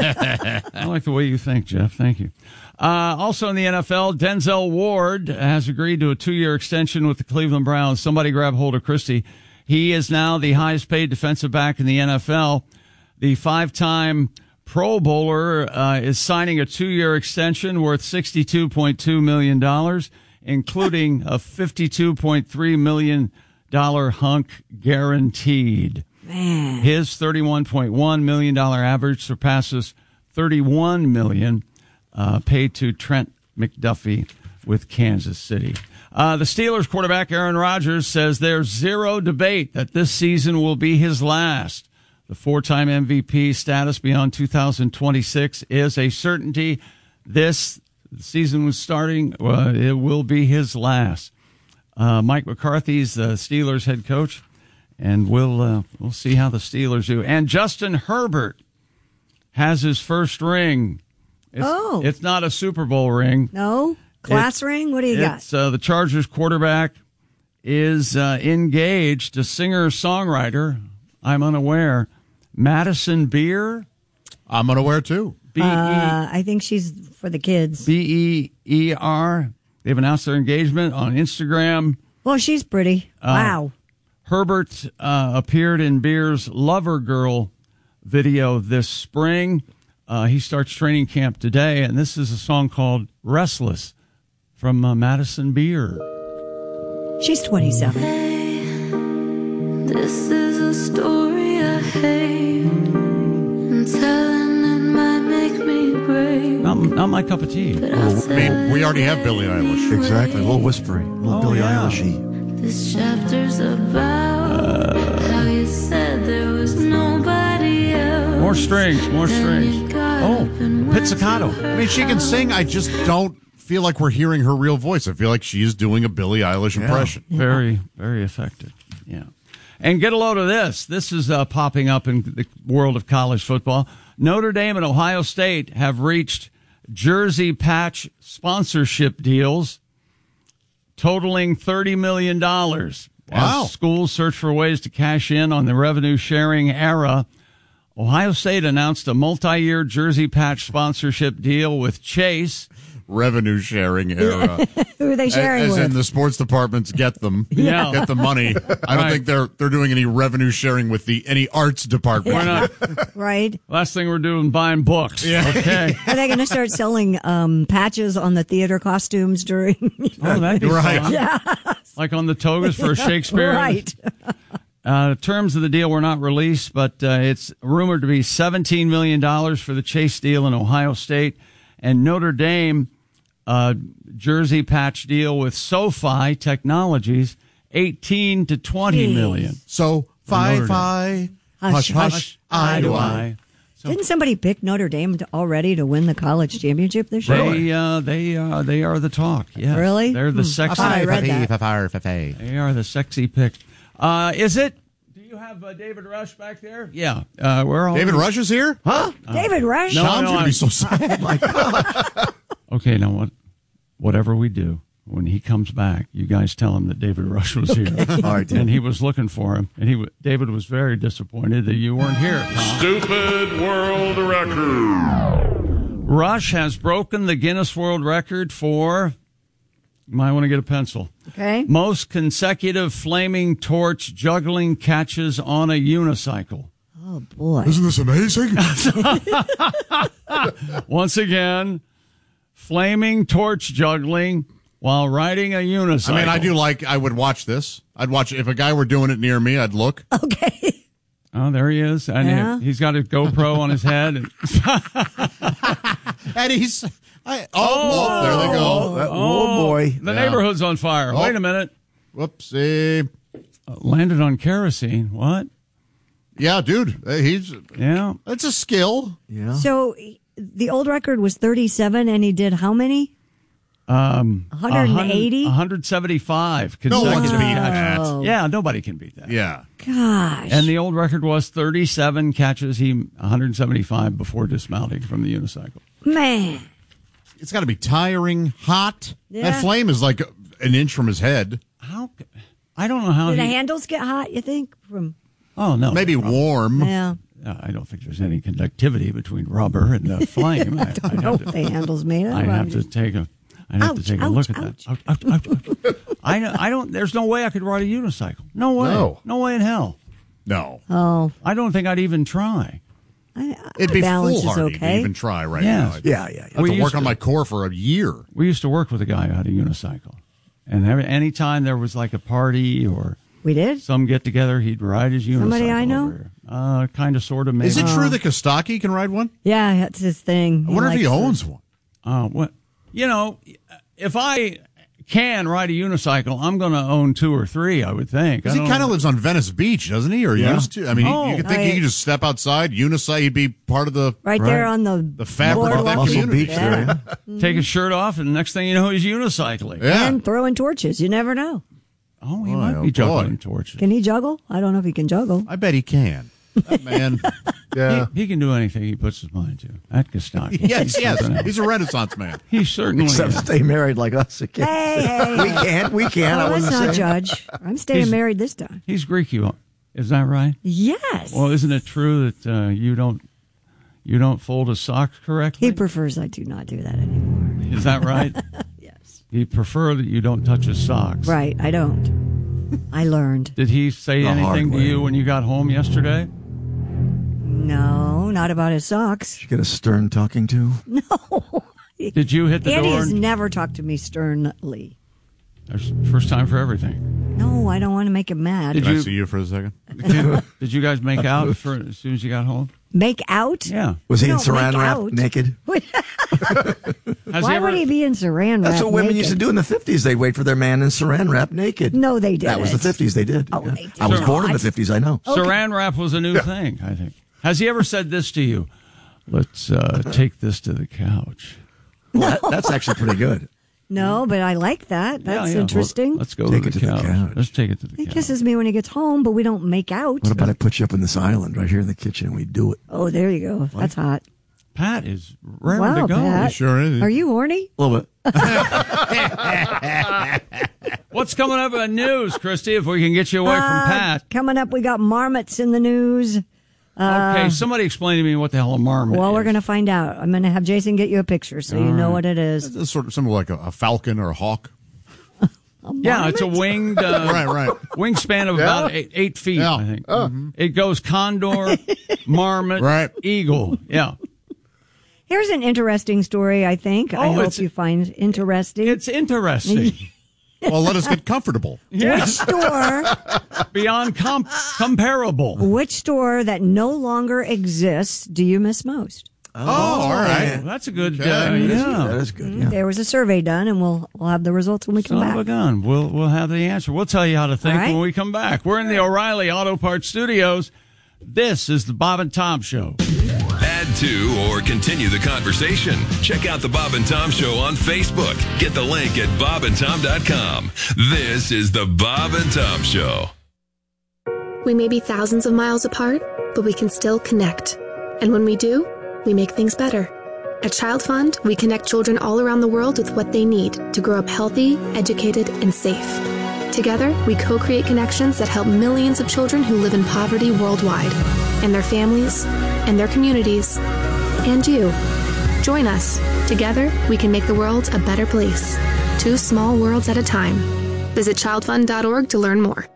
Speaker 3: I like the way you think, Jeff. Thank you. Uh, also in the N F L, Denzel Ward has agreed to a two-year extension with the Cleveland Browns. Somebody grab hold of Christy. He is now the highest paid defensive back in the N F L. The five-time Pro Bowler uh, is signing a two-year extension worth sixty-two point two million dollars, including a fifty-two point three million dollars hunk guaranteed.
Speaker 4: Man.
Speaker 3: His thirty-one point one million dollars average surpasses thirty-one million dollars uh, paid to Trent McDuffie with Kansas City. Uh, the Steelers quarterback Aaron Rodgers says there's zero debate that this season will be his last. The four-time M V P status beyond two thousand twenty-six is a certainty. This season was starting. Uh, it will be his last. Uh, Mike McCarthy's the Steelers head coach, and we'll uh, we'll see how the Steelers do. And Justin Herbert has his first ring. It's,
Speaker 4: oh.
Speaker 3: It's not a Super Bowl ring.
Speaker 4: No? Class
Speaker 3: it's,
Speaker 4: ring? What do you got?
Speaker 3: It's, uh, the Chargers quarterback is uh, engaged to singer-songwriter, I'm unaware, Madison Beer.
Speaker 5: I'm unaware, too.
Speaker 3: B E
Speaker 4: Uh, I think she's for the kids.
Speaker 3: B E E R. They've announced their engagement on Instagram.
Speaker 4: Well, she's pretty.
Speaker 3: Uh,
Speaker 4: Wow.
Speaker 3: Herbert uh, appeared in Beer's Lover Girl video this spring. Uh, he starts training camp today, and this is a song called Restless from uh, Madison Beer.
Speaker 4: She's twenty-seven.
Speaker 8: Hey, this is a story I hate, and telling it might make me brave.
Speaker 3: Not, not my cup of tea.
Speaker 5: Oh, I mean, we already have Billie Eilish.
Speaker 7: Exactly. A little whispery. A little
Speaker 3: Oh,
Speaker 7: Billie
Speaker 3: yeah.
Speaker 7: Eilish-y.
Speaker 8: This chapter's about
Speaker 3: Uh,
Speaker 8: how you said there was nobody else.
Speaker 3: More strings, more strings.
Speaker 5: Oh, pizzicato. I mean, she can sing. I just don't feel like we're hearing her real voice. I feel like she's doing a Billie Eilish impression.
Speaker 3: Very, very effective. Yeah. And get a load of this. This is uh, popping up in the world of college football. Notre Dame and Ohio State have reached jersey patch sponsorship deals totaling thirty million dollars.
Speaker 5: Wow.
Speaker 3: As schools search for ways to cash in on the revenue-sharing era, Ohio State announced a multi-year jersey patch sponsorship deal with Chase.
Speaker 5: Revenue sharing era.
Speaker 4: Who are they sharing
Speaker 5: as, as
Speaker 4: with?
Speaker 5: in the sports departments get them,
Speaker 3: Yeah.
Speaker 5: get the money. I don't
Speaker 3: Right.
Speaker 5: think they're they're doing any revenue sharing with the any arts department.
Speaker 3: Why not?
Speaker 4: Right.
Speaker 3: Last thing we're doing, buying books.
Speaker 5: Yeah.
Speaker 3: Okay.
Speaker 4: Are they going to start selling um, patches on the theater costumes during?
Speaker 3: Oh, that'd be
Speaker 5: Right.
Speaker 3: fun.
Speaker 4: Yeah.
Speaker 3: Like on the togas for Shakespeare.
Speaker 4: Right.
Speaker 3: Uh, terms of the deal were not released, but uh, it's rumored to be seventeen million dollars for the Chase deal in Ohio State, and Notre Dame uh, jersey patch deal with SoFi Technologies, eighteen to twenty million.
Speaker 5: So fi fi hush hush eye to eye.
Speaker 3: So
Speaker 4: Didn't somebody pick Notre Dame to, already to win the college championship this year?
Speaker 3: they uh, they uh, they are the talk. Yes.
Speaker 4: Really?
Speaker 3: They're the
Speaker 4: Hmm.
Speaker 3: sexy.
Speaker 4: I read that.
Speaker 3: They are the sexy pick. Uh, is it? Do you have uh, David Rush back there? Yeah. Uh, we're all
Speaker 5: David Rush is here?
Speaker 7: Huh?
Speaker 4: David Rush?
Speaker 3: No,
Speaker 5: Sean's
Speaker 3: no,
Speaker 5: gonna
Speaker 3: I'm-
Speaker 5: be so sad.
Speaker 7: Oh, my God.
Speaker 3: Okay, now what? Whatever we do, when he comes back, you guys tell him that David Rush was here,
Speaker 7: All right,
Speaker 3: and he was looking for him, and he w- David was very disappointed that you weren't here. Tom.
Speaker 21: Stupid world record.
Speaker 3: Rush has broken the Guinness World Record for. You might want to get a pencil.
Speaker 4: Okay.
Speaker 3: Most consecutive flaming torch juggling catches on a unicycle.
Speaker 4: Oh, boy.
Speaker 5: Isn't this amazing?
Speaker 3: Once again, flaming torch juggling while riding a unicycle.
Speaker 5: I mean, I do like. I would watch this. I'd watch if a guy were doing it near me. I'd look.
Speaker 4: Okay.
Speaker 3: Oh, there he is. And
Speaker 4: Yeah.
Speaker 3: he, he's got his GoPro on his head. And,
Speaker 5: And he's. I, oh, oh, there they go.
Speaker 7: That- oh, boy.
Speaker 3: The
Speaker 5: Yeah.
Speaker 3: neighborhood's on fire.
Speaker 5: Oh.
Speaker 3: Wait a minute.
Speaker 5: Whoopsie.
Speaker 3: Uh, landed on kerosene. What?
Speaker 5: Yeah, dude. uh, He's.
Speaker 3: Yeah.
Speaker 5: That's a skill.
Speaker 7: Yeah.
Speaker 4: So the old record was thirty-seven, and he did how many?
Speaker 3: Um,
Speaker 4: one hundred eighty?
Speaker 3: one hundred seventy-five
Speaker 5: No one
Speaker 3: consecutive
Speaker 5: can beat
Speaker 3: catches.
Speaker 4: that.
Speaker 3: Yeah, nobody can beat that.
Speaker 5: Yeah.
Speaker 4: Gosh.
Speaker 3: And the old record was thirty-seven catches. He one hundred seventy-five before dismounting from the unicycle.
Speaker 4: Man.
Speaker 5: It's got to be tiring, hot.
Speaker 4: Yeah.
Speaker 5: That flame is like an inch from his head.
Speaker 3: How? c- I don't know how.
Speaker 4: Did the
Speaker 3: he,
Speaker 4: handles get hot, you think? From
Speaker 3: oh no,
Speaker 5: Maybe warm.
Speaker 4: Yeah.
Speaker 3: Uh, I don't think there's any conductivity between rubber and the flame. I,
Speaker 4: I don't know what the handles made of.
Speaker 3: I
Speaker 4: I'm
Speaker 3: have to
Speaker 4: just-
Speaker 3: take a. I'd have
Speaker 4: Ouch,
Speaker 3: to take
Speaker 4: ouch,
Speaker 3: a look at
Speaker 4: ouch.
Speaker 3: that. Ouch, ouch, ouch, ouch. I, don't- I don't, there's no way I could ride a unicycle. No way.
Speaker 5: No.
Speaker 3: No way in hell.
Speaker 5: No.
Speaker 4: Oh.
Speaker 3: I don't think I'd even try.
Speaker 5: It'd be
Speaker 4: balance is
Speaker 5: foolhardy
Speaker 4: okay.
Speaker 5: to even try right
Speaker 3: Yes.
Speaker 5: now.
Speaker 7: Yeah, yeah, yeah.
Speaker 5: I have
Speaker 3: We
Speaker 5: to
Speaker 3: used
Speaker 5: work on
Speaker 3: to-
Speaker 5: my core for a year.
Speaker 3: We used to work with a guy who had a unicycle. And every anytime there was like a party or
Speaker 4: We did?
Speaker 3: some get together, he'd ride his unicycle.
Speaker 4: Somebody I know?
Speaker 3: over here. Uh, kind of, sort of, maybe.
Speaker 5: Is it true that Kostaki can ride one?
Speaker 4: Yeah, that's his thing.
Speaker 5: I wonder if he
Speaker 4: likes
Speaker 5: owns
Speaker 4: to-
Speaker 5: one.
Speaker 3: Uh, what? You know, if I can ride a unicycle, I'm going to own two or three, I would think. I
Speaker 5: Because he
Speaker 3: don't
Speaker 5: kind of
Speaker 3: know.
Speaker 5: lives on Venice Beach, doesn't he? Or
Speaker 3: Yeah.
Speaker 5: used to? I mean,
Speaker 3: Oh.
Speaker 5: you could think he
Speaker 4: Right.
Speaker 5: could just step outside, unicycle, he'd be part of the
Speaker 4: Right,
Speaker 3: Right.
Speaker 4: there on the
Speaker 5: the fabric of that
Speaker 4: boardwalk.
Speaker 7: Muscle
Speaker 5: community.
Speaker 7: Beach there. Yeah.
Speaker 3: Take his shirt off, and the next thing you know, he's unicycling.
Speaker 5: Yeah.
Speaker 4: And throwing torches. You never know.
Speaker 3: Oh, he
Speaker 5: Boy,
Speaker 3: might
Speaker 5: oh,
Speaker 3: be juggling
Speaker 5: boy.
Speaker 3: torches.
Speaker 4: Can he juggle? I don't know if he can juggle.
Speaker 5: I bet he can. That man. Yeah.
Speaker 3: He, he can do anything he puts his mind to. At Kostaki.
Speaker 5: Yes, yes.
Speaker 3: Something else.
Speaker 5: He's a Renaissance man.
Speaker 3: He certainly
Speaker 7: Except
Speaker 3: is.
Speaker 7: stay married like us. It can't.
Speaker 4: Hey, hey.
Speaker 7: We can't. We can't.
Speaker 4: Oh,
Speaker 7: I
Speaker 4: let's
Speaker 7: wasn't
Speaker 4: not
Speaker 7: saying.
Speaker 4: judge. I'm staying
Speaker 3: He's-
Speaker 4: married this time.
Speaker 3: He's Greek, you is that right?
Speaker 4: Yes.
Speaker 3: Well, isn't it true that uh, you don't you don't fold his socks correctly?
Speaker 4: He prefers I do not do that anymore.
Speaker 3: Is that right?
Speaker 4: Yes.
Speaker 3: He prefer that you don't touch his socks.
Speaker 4: Right, I don't. I learned.
Speaker 3: Did he say
Speaker 7: The hard
Speaker 3: anything to
Speaker 7: way.
Speaker 3: you when you got home yesterday?
Speaker 4: No, not about his socks.
Speaker 7: Did you get a stern talking to?
Speaker 4: No.
Speaker 3: Did you hit the
Speaker 4: Andy
Speaker 3: door?
Speaker 4: has
Speaker 3: and-
Speaker 4: never talked to me sternly.
Speaker 3: There's first time for everything.
Speaker 4: No, I don't want to make him mad.
Speaker 3: Did
Speaker 5: Can
Speaker 3: you-
Speaker 5: I see you for a second?
Speaker 3: Did, did you guys make out for, as soon as you got home?
Speaker 4: Make out?
Speaker 3: Yeah.
Speaker 7: Was he
Speaker 4: No,
Speaker 7: in saran
Speaker 4: make
Speaker 7: wrap
Speaker 4: out.
Speaker 7: naked?
Speaker 3: Has
Speaker 4: Why
Speaker 3: he ever,
Speaker 4: would he be in saran wrap
Speaker 7: That's what women
Speaker 4: naked?
Speaker 7: used to do in the fifties. They'd wait for their man in saran wrap naked.
Speaker 4: No, they didn't.
Speaker 7: That was the fifties. They did.
Speaker 4: Oh,
Speaker 7: Yeah.
Speaker 4: they did
Speaker 7: I was born in the
Speaker 4: not.
Speaker 7: fifties. I know.
Speaker 3: Saran wrap was a new thing, I think. Has he ever said this to you? Let's uh, take this to the couch.
Speaker 7: Well, that, that's actually pretty good.
Speaker 4: No, but I like that. That's
Speaker 3: Yeah, yeah.
Speaker 4: interesting.
Speaker 3: Well, let's go
Speaker 7: Take
Speaker 3: to,
Speaker 7: it
Speaker 3: the,
Speaker 7: to the
Speaker 3: couch.
Speaker 7: couch.
Speaker 3: Let's take it to the
Speaker 4: he
Speaker 3: couch.
Speaker 4: kisses me when he gets home, but we don't make out.
Speaker 7: What about I put you up in this island right here in the kitchen and we do it?
Speaker 4: Oh, there you go. That's hot.
Speaker 3: Pat is raring
Speaker 4: Wow,
Speaker 3: to go.
Speaker 4: Pat.
Speaker 5: He sure is.
Speaker 4: Are you horny?
Speaker 7: A little bit.
Speaker 3: What's coming up in the news, Christy, if we can get you away from
Speaker 4: Uh,
Speaker 3: Pat?
Speaker 4: Coming up, we got marmots in the news.
Speaker 3: Okay, somebody explain to me what the hell a marmot
Speaker 4: Well,
Speaker 3: is.
Speaker 4: we're going to find out. I'm going to have Jason get you a picture so you know what it is.
Speaker 5: It's sort of something like a, a falcon or a hawk.
Speaker 3: Yeah, it's a winged uh,
Speaker 5: Right, right.
Speaker 3: wingspan of about eight, eight feet,
Speaker 5: Yeah.
Speaker 3: I think. Mhm. It goes condor, marmot,
Speaker 5: Right.
Speaker 3: eagle. Yeah.
Speaker 4: Here's an interesting story, I think. I
Speaker 3: Oh,
Speaker 4: hope
Speaker 3: it's-
Speaker 4: you find interesting.
Speaker 3: It's interesting.
Speaker 5: Well, let us get comfortable.
Speaker 4: Which store,
Speaker 3: Beyond comp- comparable.
Speaker 4: which store that no longer exists do you miss most?
Speaker 5: Oh, all right.
Speaker 3: That's a good,
Speaker 5: Okay.
Speaker 3: uh,
Speaker 7: That is good.
Speaker 3: yeah.
Speaker 7: That is good. Yeah.
Speaker 4: There was a survey done, and we'll we'll have the results when we come
Speaker 3: Son of a
Speaker 4: back.
Speaker 3: gun. We'll, we'll have the answer. We'll tell you how to think
Speaker 4: All right.
Speaker 3: when we come back. We're in the O'Reilly Auto Parts Studios. This is the Bob and Tom Show.
Speaker 9: Add to or continue the conversation. Check out the Bob and Tom Show on Facebook. Get the link at bob and tom dot com. This is the Bob and Tom Show.
Speaker 10: We may be thousands of miles apart, but we can still connect. And when we do, we make things better. At Child Fund, we connect children all around the world with what they need to grow up healthy, educated, and safe. Together, we co-create connections that help millions of children who live in poverty worldwide, and their families, and their communities, and you. Join us. Together, we can make the world a better place. Two small worlds at a time. Visit child fund dot org to learn more.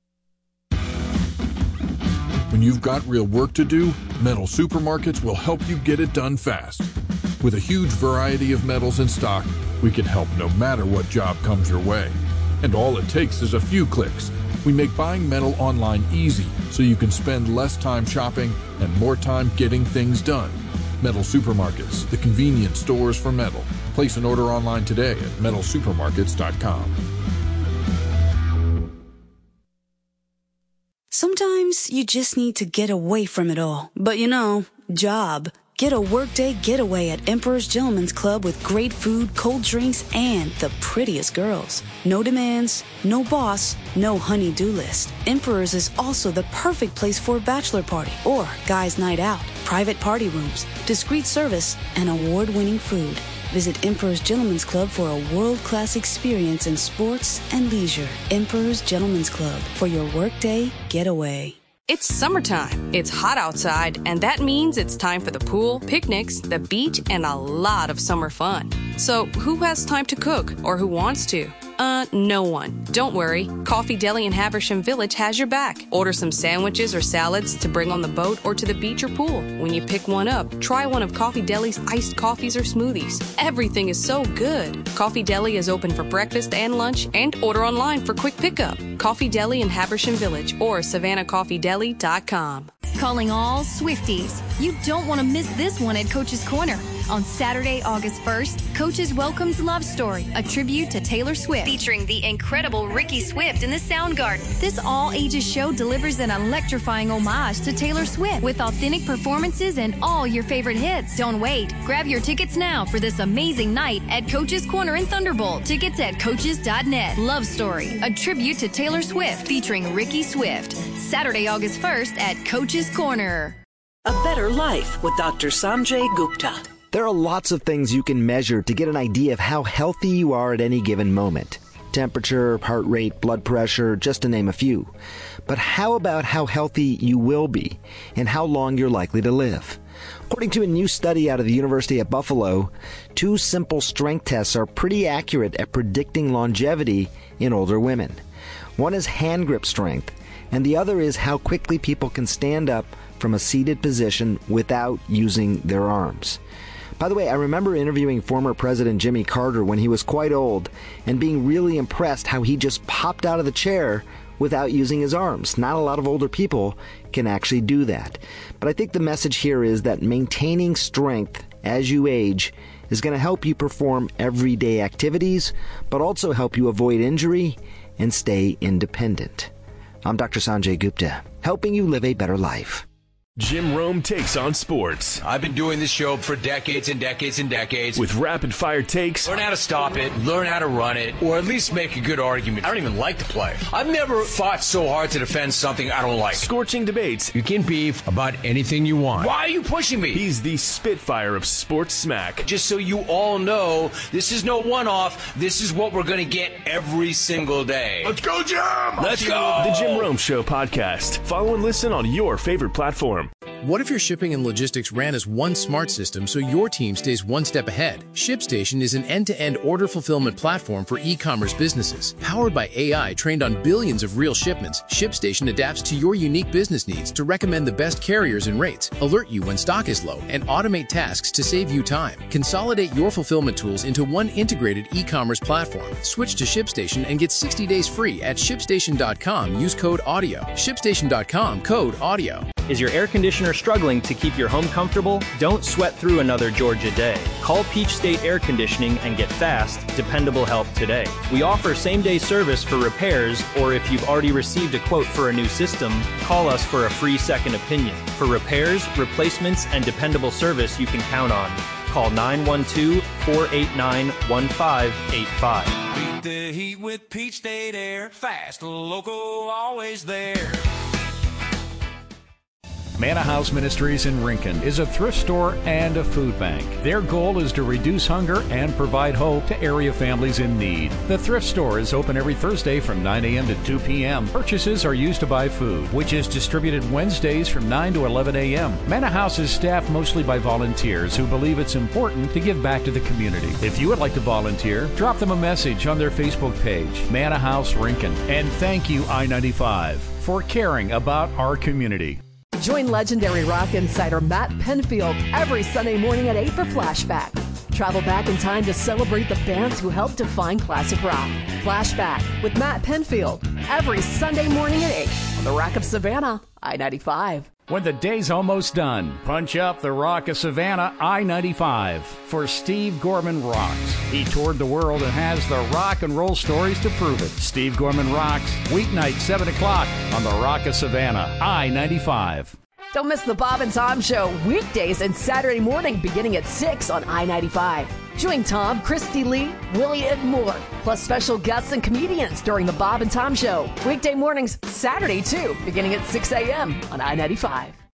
Speaker 11: When you've got real work to do, Metal Supermarkets will help you get it done fast. With a huge variety of metals in stock, we can help no matter what job comes your way. And all it takes is a few clicks. We make buying metal online easy so you can spend less time shopping and more time getting things done. Metal Supermarkets, the convenient stores for metal. Place an order online today at metal supermarkets dot com.
Speaker 12: Sometimes you just need to get away from it all. But you know, job. Get a workday getaway at Emperor's Gentleman's Club with great food, cold drinks, and the prettiest girls. No demands, no boss, no honey-do list. Emperor's is also the perfect place for a bachelor party or guys' night out. Private party rooms, discreet service, and award-winning food. Visit Emperor's Gentleman's Club for a world-class experience in sports and leisure. Emperor's Gentleman's Club for your workday getaway.
Speaker 13: It's summertime. It's hot outside, and that means it's time for the pool, picnics, the beach, and a lot of summer fun. So, who has time to cook, or who wants to? Uh, no one. Don't worry. Coffee Deli in Haversham Village has your back. Order some sandwiches or salads to bring on the boat or to the beach or pool. When you pick one up, try one of Coffee Deli's iced coffees or smoothies. Everything is so good. Coffee Deli is open for breakfast and lunch, and order online for quick pickup. Coffee Deli in Haversham Village or savannah coffee deli dot com.
Speaker 14: Calling all Swifties. You don't want to miss this one at Coach's Corner. On Saturday, August first, Coach's welcomes Love Story, a tribute to Taylor Swift, featuring the incredible Ricky Swift in the Soundgarden. This all-ages show delivers an electrifying homage to Taylor Swift with authentic performances and all your favorite hits. Don't wait. Grab your tickets now for this amazing night at Coach's Corner in Thunderbolt. Tickets at coaches dot net. Love Story, a tribute to Taylor Swift, featuring Ricky Swift. Saturday, August first at Coach's Corner.
Speaker 15: A better life with Doctor Sanjay Gupta.
Speaker 17: There are lots of things you can measure to get an idea of how healthy you are at any given moment. Temperature, heart rate, blood pressure, just to name a few. But how about how healthy you will be and how long you're likely to live? According to a new study out of the University of Buffalo, two simple strength tests are pretty accurate at predicting longevity in older women. One is hand grip strength, and the other is how quickly people can stand up from a seated position without using their arms. By the way, I remember interviewing former President Jimmy Carter when he was quite old and being really impressed how he just popped out of the chair without using his arms. Not a lot of older people can actually do that. But I think the message here is that maintaining strength as you age is going to help you perform everyday activities, but also help you avoid injury and stay independent. I'm Doctor Sanjay Gupta, helping you live a better life.
Speaker 18: Jim Rome takes on sports.
Speaker 19: I've been doing this show for decades and decades and decades.
Speaker 18: With rapid-fire takes.
Speaker 19: Learn how to stop it, learn how to run it, or at least make a good argument. I don't even like to play. I've never fought so hard to defend something I don't like.
Speaker 18: Scorching debates.
Speaker 19: You can beef about anything you want. Why are you pushing me?
Speaker 18: He's the Spitfire of sports smack.
Speaker 19: Just so you all know, this is no one-off. This is what we're going to get every single day.
Speaker 18: Let's go, Jim!
Speaker 19: Let's go!
Speaker 18: The Jim Rome Show podcast. Follow and listen on your favorite platform.
Speaker 27: What if your shipping and logistics ran as one smart system so your team stays one step ahead? ShipStation is an end-to-end order fulfillment platform for e-commerce businesses. Powered by A I trained on billions of real shipments, ShipStation adapts to your unique business needs to recommend the best carriers and rates, alert you when stock is low, and automate tasks to save you time. Consolidate your fulfillment tools into one integrated e-commerce platform. Switch to ShipStation and get sixty days free at ShipStation dot com. Use code AUDIO. ShipStation dot com, code AUDIO.
Speaker 28: Is your air conditioner struggling to keep your home comfortable? Don't sweat through another Georgia day. Call Peach State Air Conditioning and get fast, dependable help today. We offer same-day service for repairs, or if you've already received a quote for a new system, call us for a free second opinion. For repairs, replacements, and dependable service you can count on. Call nine one two, four eight nine, one five eight five.
Speaker 29: Beat the heat with Peach State Air. Fast, local, always there.
Speaker 1: Manna House Ministries in Rincon is a thrift store and a food bank. Their goal is to reduce hunger and provide hope to area families in need. The thrift store is open every Thursday from nine a.m. to two p.m. Purchases are used to buy food, which is distributed Wednesdays from nine to eleven a.m. Manna House is staffed mostly by volunteers who believe it's important to give back to the community. If you would like to volunteer, drop them a message on their Facebook page, Manna House Rincon. And thank you, I ninety-five, for caring about our community.
Speaker 30: Join legendary rock insider Matt Penfield every Sunday morning at eight for Flashback. Travel back in time to celebrate the bands who helped define classic rock. Flashback with Matt Penfield every Sunday morning at eight on the Rock of Savannah, I ninety-five.
Speaker 1: When the day's almost done, punch up the Rock of Savannah, I ninety-five, for Steve Gorman Rocks. He toured the world and has the rock and roll stories to prove it. Steve Gorman Rocks, weeknight, seven o'clock on the Rock of Savannah, I ninety-five.
Speaker 30: Don't miss the Bob and Tom Show weekdays and Saturday morning beginning at six on I ninety-five. Join Tom, Christy Lee, Willie, and more, plus special guests and comedians during the Bob and Tom Show. Weekday mornings, Saturday too, beginning at six a.m. on I ninety-five.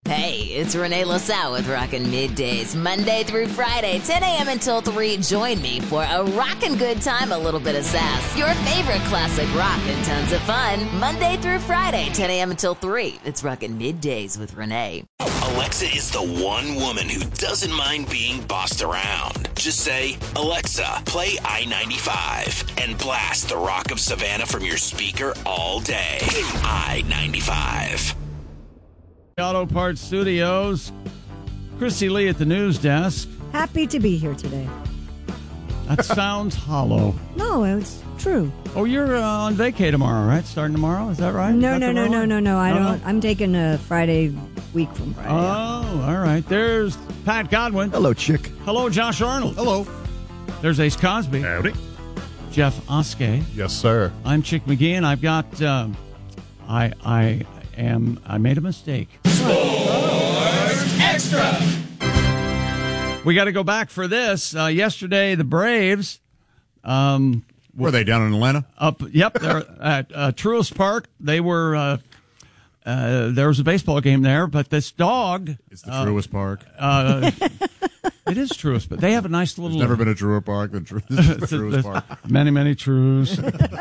Speaker 2: Hey, it's Renee LaSalle with Rockin' Middays, Monday through Friday, ten a.m. until three. Join me for a rockin' good time, a little bit of sass. Your favorite classic rock and tons of fun. Monday through Friday, ten a.m. until three. It's Rockin' Middays with Renee.
Speaker 21: Alexa is the one woman who doesn't mind being bossed around. Just say, Alexa, play I ninety-five, and blast the Rock of Savannah from your speaker all day. I ninety-five.
Speaker 3: Auto Parts Studios. Christy Lee at the news desk.
Speaker 4: Happy to be here today.
Speaker 3: That sounds hollow.
Speaker 4: No, it's true.
Speaker 3: Oh, you're uh, on vacay tomorrow, right? Starting tomorrow, is that right?
Speaker 4: No,
Speaker 3: that
Speaker 4: no, no, no, no, no. I
Speaker 3: no,
Speaker 4: don't.
Speaker 3: No?
Speaker 4: I'm taking a Friday week from Friday.
Speaker 3: Oh, all right. There's Pat Godwin.
Speaker 7: Hello, Chick.
Speaker 3: Hello, Josh Arnold.
Speaker 5: Hello.
Speaker 3: There's Ace Cosby.
Speaker 6: Howdy.
Speaker 3: Jeff Oskey.
Speaker 6: Yes, sir.
Speaker 3: I'm Chick McGee, and I've got. Um, I I am. I made a mistake.
Speaker 29: Sports Extra.
Speaker 3: We got to go back for this. Uh, yesterday, the Braves. Um,
Speaker 5: were they down in Atlanta?
Speaker 3: Up. Yep. They're at uh, Truist Park. They were. Uh, uh, there was a baseball game there, but this dog.
Speaker 5: It's the
Speaker 3: uh,
Speaker 5: Truist Park.
Speaker 3: Uh, it is Truist, but they have a nice little.
Speaker 5: There's never been a truer park than Tru- this is the Truist Park.
Speaker 3: Many, many trues.